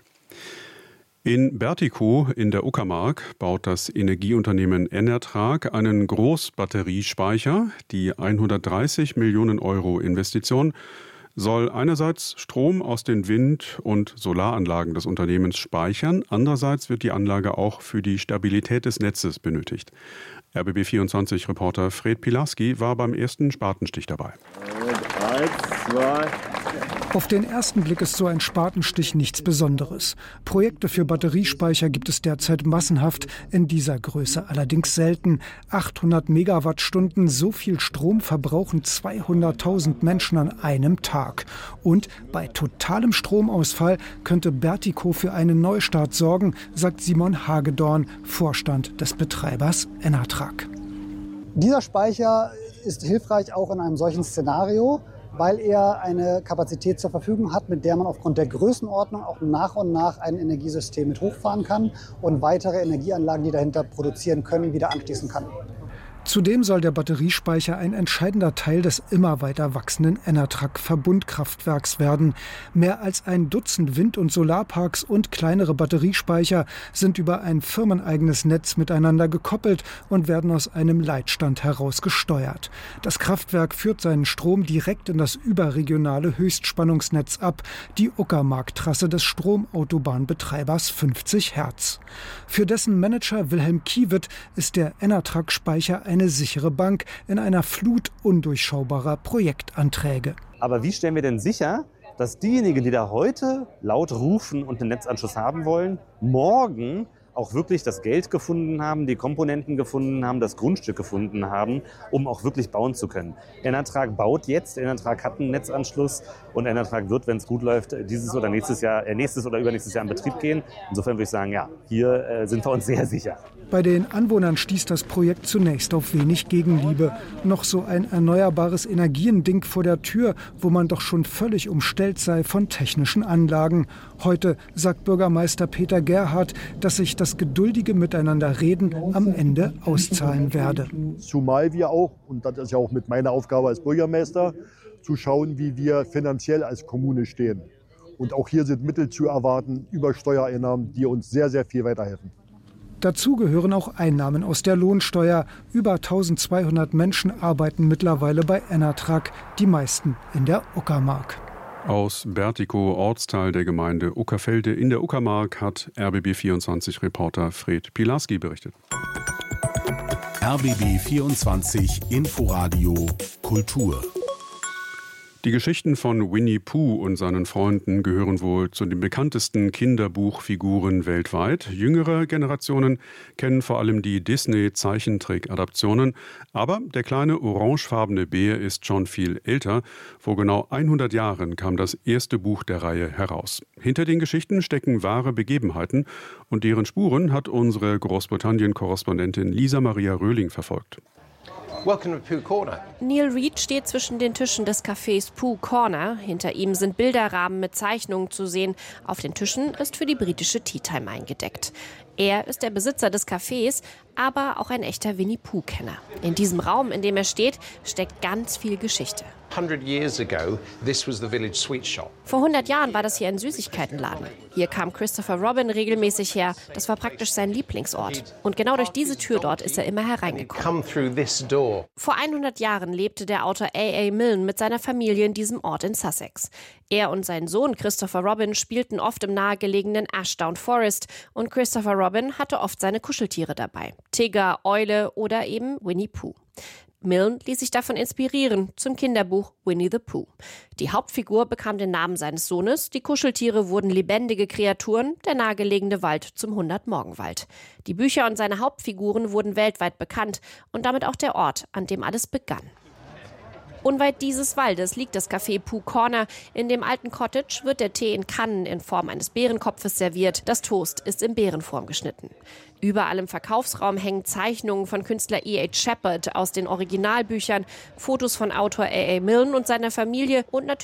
In Bertikow in der Uckermark baut das Energieunternehmen Enertrag einen Großbatteriespeicher. Die 130 Millionen Euro Investition soll einerseits Strom aus den Wind- und Solaranlagen des Unternehmens speichern, andererseits wird die Anlage auch für die Stabilität des Netzes benötigt. RBB24-Reporter Fred Pilarski war beim ersten Spatenstich dabei. 3, 2... Auf den ersten Blick ist so ein Spatenstich nichts Besonderes. Projekte für Batteriespeicher gibt es derzeit massenhaft, in dieser Größe allerdings selten. 800 Megawattstunden, so viel Strom verbrauchen 200.000 Menschen an einem Tag. Und bei totalem Stromausfall könnte Bertikow für einen Neustart sorgen, sagt Simon Hagedorn, Vorstand des Betreibers Enertrag. Dieser Speicher ist hilfreich auch in einem solchen Szenario, weil er eine Kapazität zur Verfügung hat, mit der man aufgrund der Größenordnung auch nach und nach ein Energiesystem mit hochfahren kann und weitere Energieanlagen, die dahinter produzieren können, wieder anschließen kann. Zudem soll der Batteriespeicher ein entscheidender Teil des immer weiter wachsenden Enertrag-Verbundkraftwerks werden. Mehr als ein Dutzend Wind- und Solarparks und kleinere Batteriespeicher sind über ein firmeneigenes Netz miteinander gekoppelt und werden aus einem Leitstand heraus gesteuert. Das Kraftwerk führt seinen Strom direkt in das überregionale Höchstspannungsnetz ab, die Uckermark-Trasse des Stromautobahnbetreibers 50 Hertz. Für dessen Manager Wilhelm Kiewit ist der Enertrag-Speicher eine sichere Bank in einer Flut undurchschaubarer Projektanträge. Aber wie stellen wir denn sicher, dass diejenigen, die da heute laut rufen und einen Netzanschluss haben wollen, morgen auch wirklich das Geld gefunden haben, die Komponenten gefunden haben, das Grundstück gefunden haben, um auch wirklich bauen zu können. Enertrag baut jetzt, Enertrag hat einen Netzanschluss und Enertrag wird, wenn es gut läuft, nächstes oder übernächstes Jahr in Betrieb gehen. Insofern würde ich sagen, ja, hier sind wir uns sehr sicher. Bei den Anwohnern stieß das Projekt zunächst auf wenig Gegenliebe. Noch so ein erneuerbares Energiending vor der Tür, wo man doch schon völlig umstellt sei von technischen Anlagen. Heute sagt Bürgermeister Peter Gerhardt, dass sich das geduldige Miteinanderreden am Ende auszahlen werde. Zumal wir auch, und das ist ja auch mit meiner Aufgabe als Bürgermeister, zu schauen, wie wir finanziell als Kommune stehen. Und auch hier sind Mittel zu erwarten über Steuereinnahmen, die uns sehr, sehr viel weiterhelfen. Dazu gehören auch Einnahmen aus der Lohnsteuer. Über 1200 Menschen arbeiten mittlerweile bei Enertrag, die meisten in der Uckermark. Aus Bertikow, Ortsteil der Gemeinde Uckerfelde in der Uckermark, hat RBB24-Reporter Fred Pilarski berichtet. RBB24 Inforadio Kultur. Die Geschichten von Winnie Pooh und seinen Freunden gehören wohl zu den bekanntesten Kinderbuchfiguren weltweit. Jüngere Generationen kennen vor allem die Disney-Zeichentrick-Adaptionen. Aber der kleine orangefarbene Bär ist schon viel älter. Vor genau 100 Jahren kam das erste Buch der Reihe heraus. Hinter den Geschichten stecken wahre Begebenheiten und deren Spuren hat unsere Großbritannien-Korrespondentin Lisa Maria Röhling verfolgt. Neil Reed steht zwischen den Tischen des Cafés Pooh Corner. Hinter ihm sind Bilderrahmen mit Zeichnungen zu sehen. Auf den Tischen ist für die britische Tea Time eingedeckt. Er ist der Besitzer des Cafés, aber auch ein echter Winnie-Pooh-Kenner. In diesem Raum, in dem er steht, steckt ganz viel Geschichte. 100 years ago, this was the village sweet shop. Vor 100 Jahren war das hier ein Süßigkeitenladen. Hier kam Christopher Robin regelmäßig her. Das war praktisch sein Lieblingsort. Und genau durch diese Tür dort ist er immer hereingekommen. Vor 100 Jahren lebte der Autor A.A. Milne mit seiner Familie in diesem Ort in Sussex. Er und sein Sohn Christopher Robin spielten oft im nahegelegenen Ashdown Forest und Christopher Robin hatte oft seine Kuscheltiere dabei. Tiger, Eule oder eben Winnie Pooh. Milne ließ sich davon inspirieren zum Kinderbuch Winnie the Pooh. Die Hauptfigur bekam den Namen seines Sohnes, die Kuscheltiere wurden lebendige Kreaturen, der nahegelegene Wald zum 100-Morgenwald. Die Bücher und seine Hauptfiguren wurden weltweit bekannt und damit auch der Ort, an dem alles begann. Unweit dieses Waldes liegt das Café Pooh Corner. In dem alten Cottage wird der Tee in Kannen in Form eines Bärenkopfes serviert. Das Toast ist in Bärenform geschnitten. Überall im Verkaufsraum hängen Zeichnungen von Künstler E.H. Shepard aus den Originalbüchern, Fotos von Autor A.A. Milne und seiner Familie und natürlich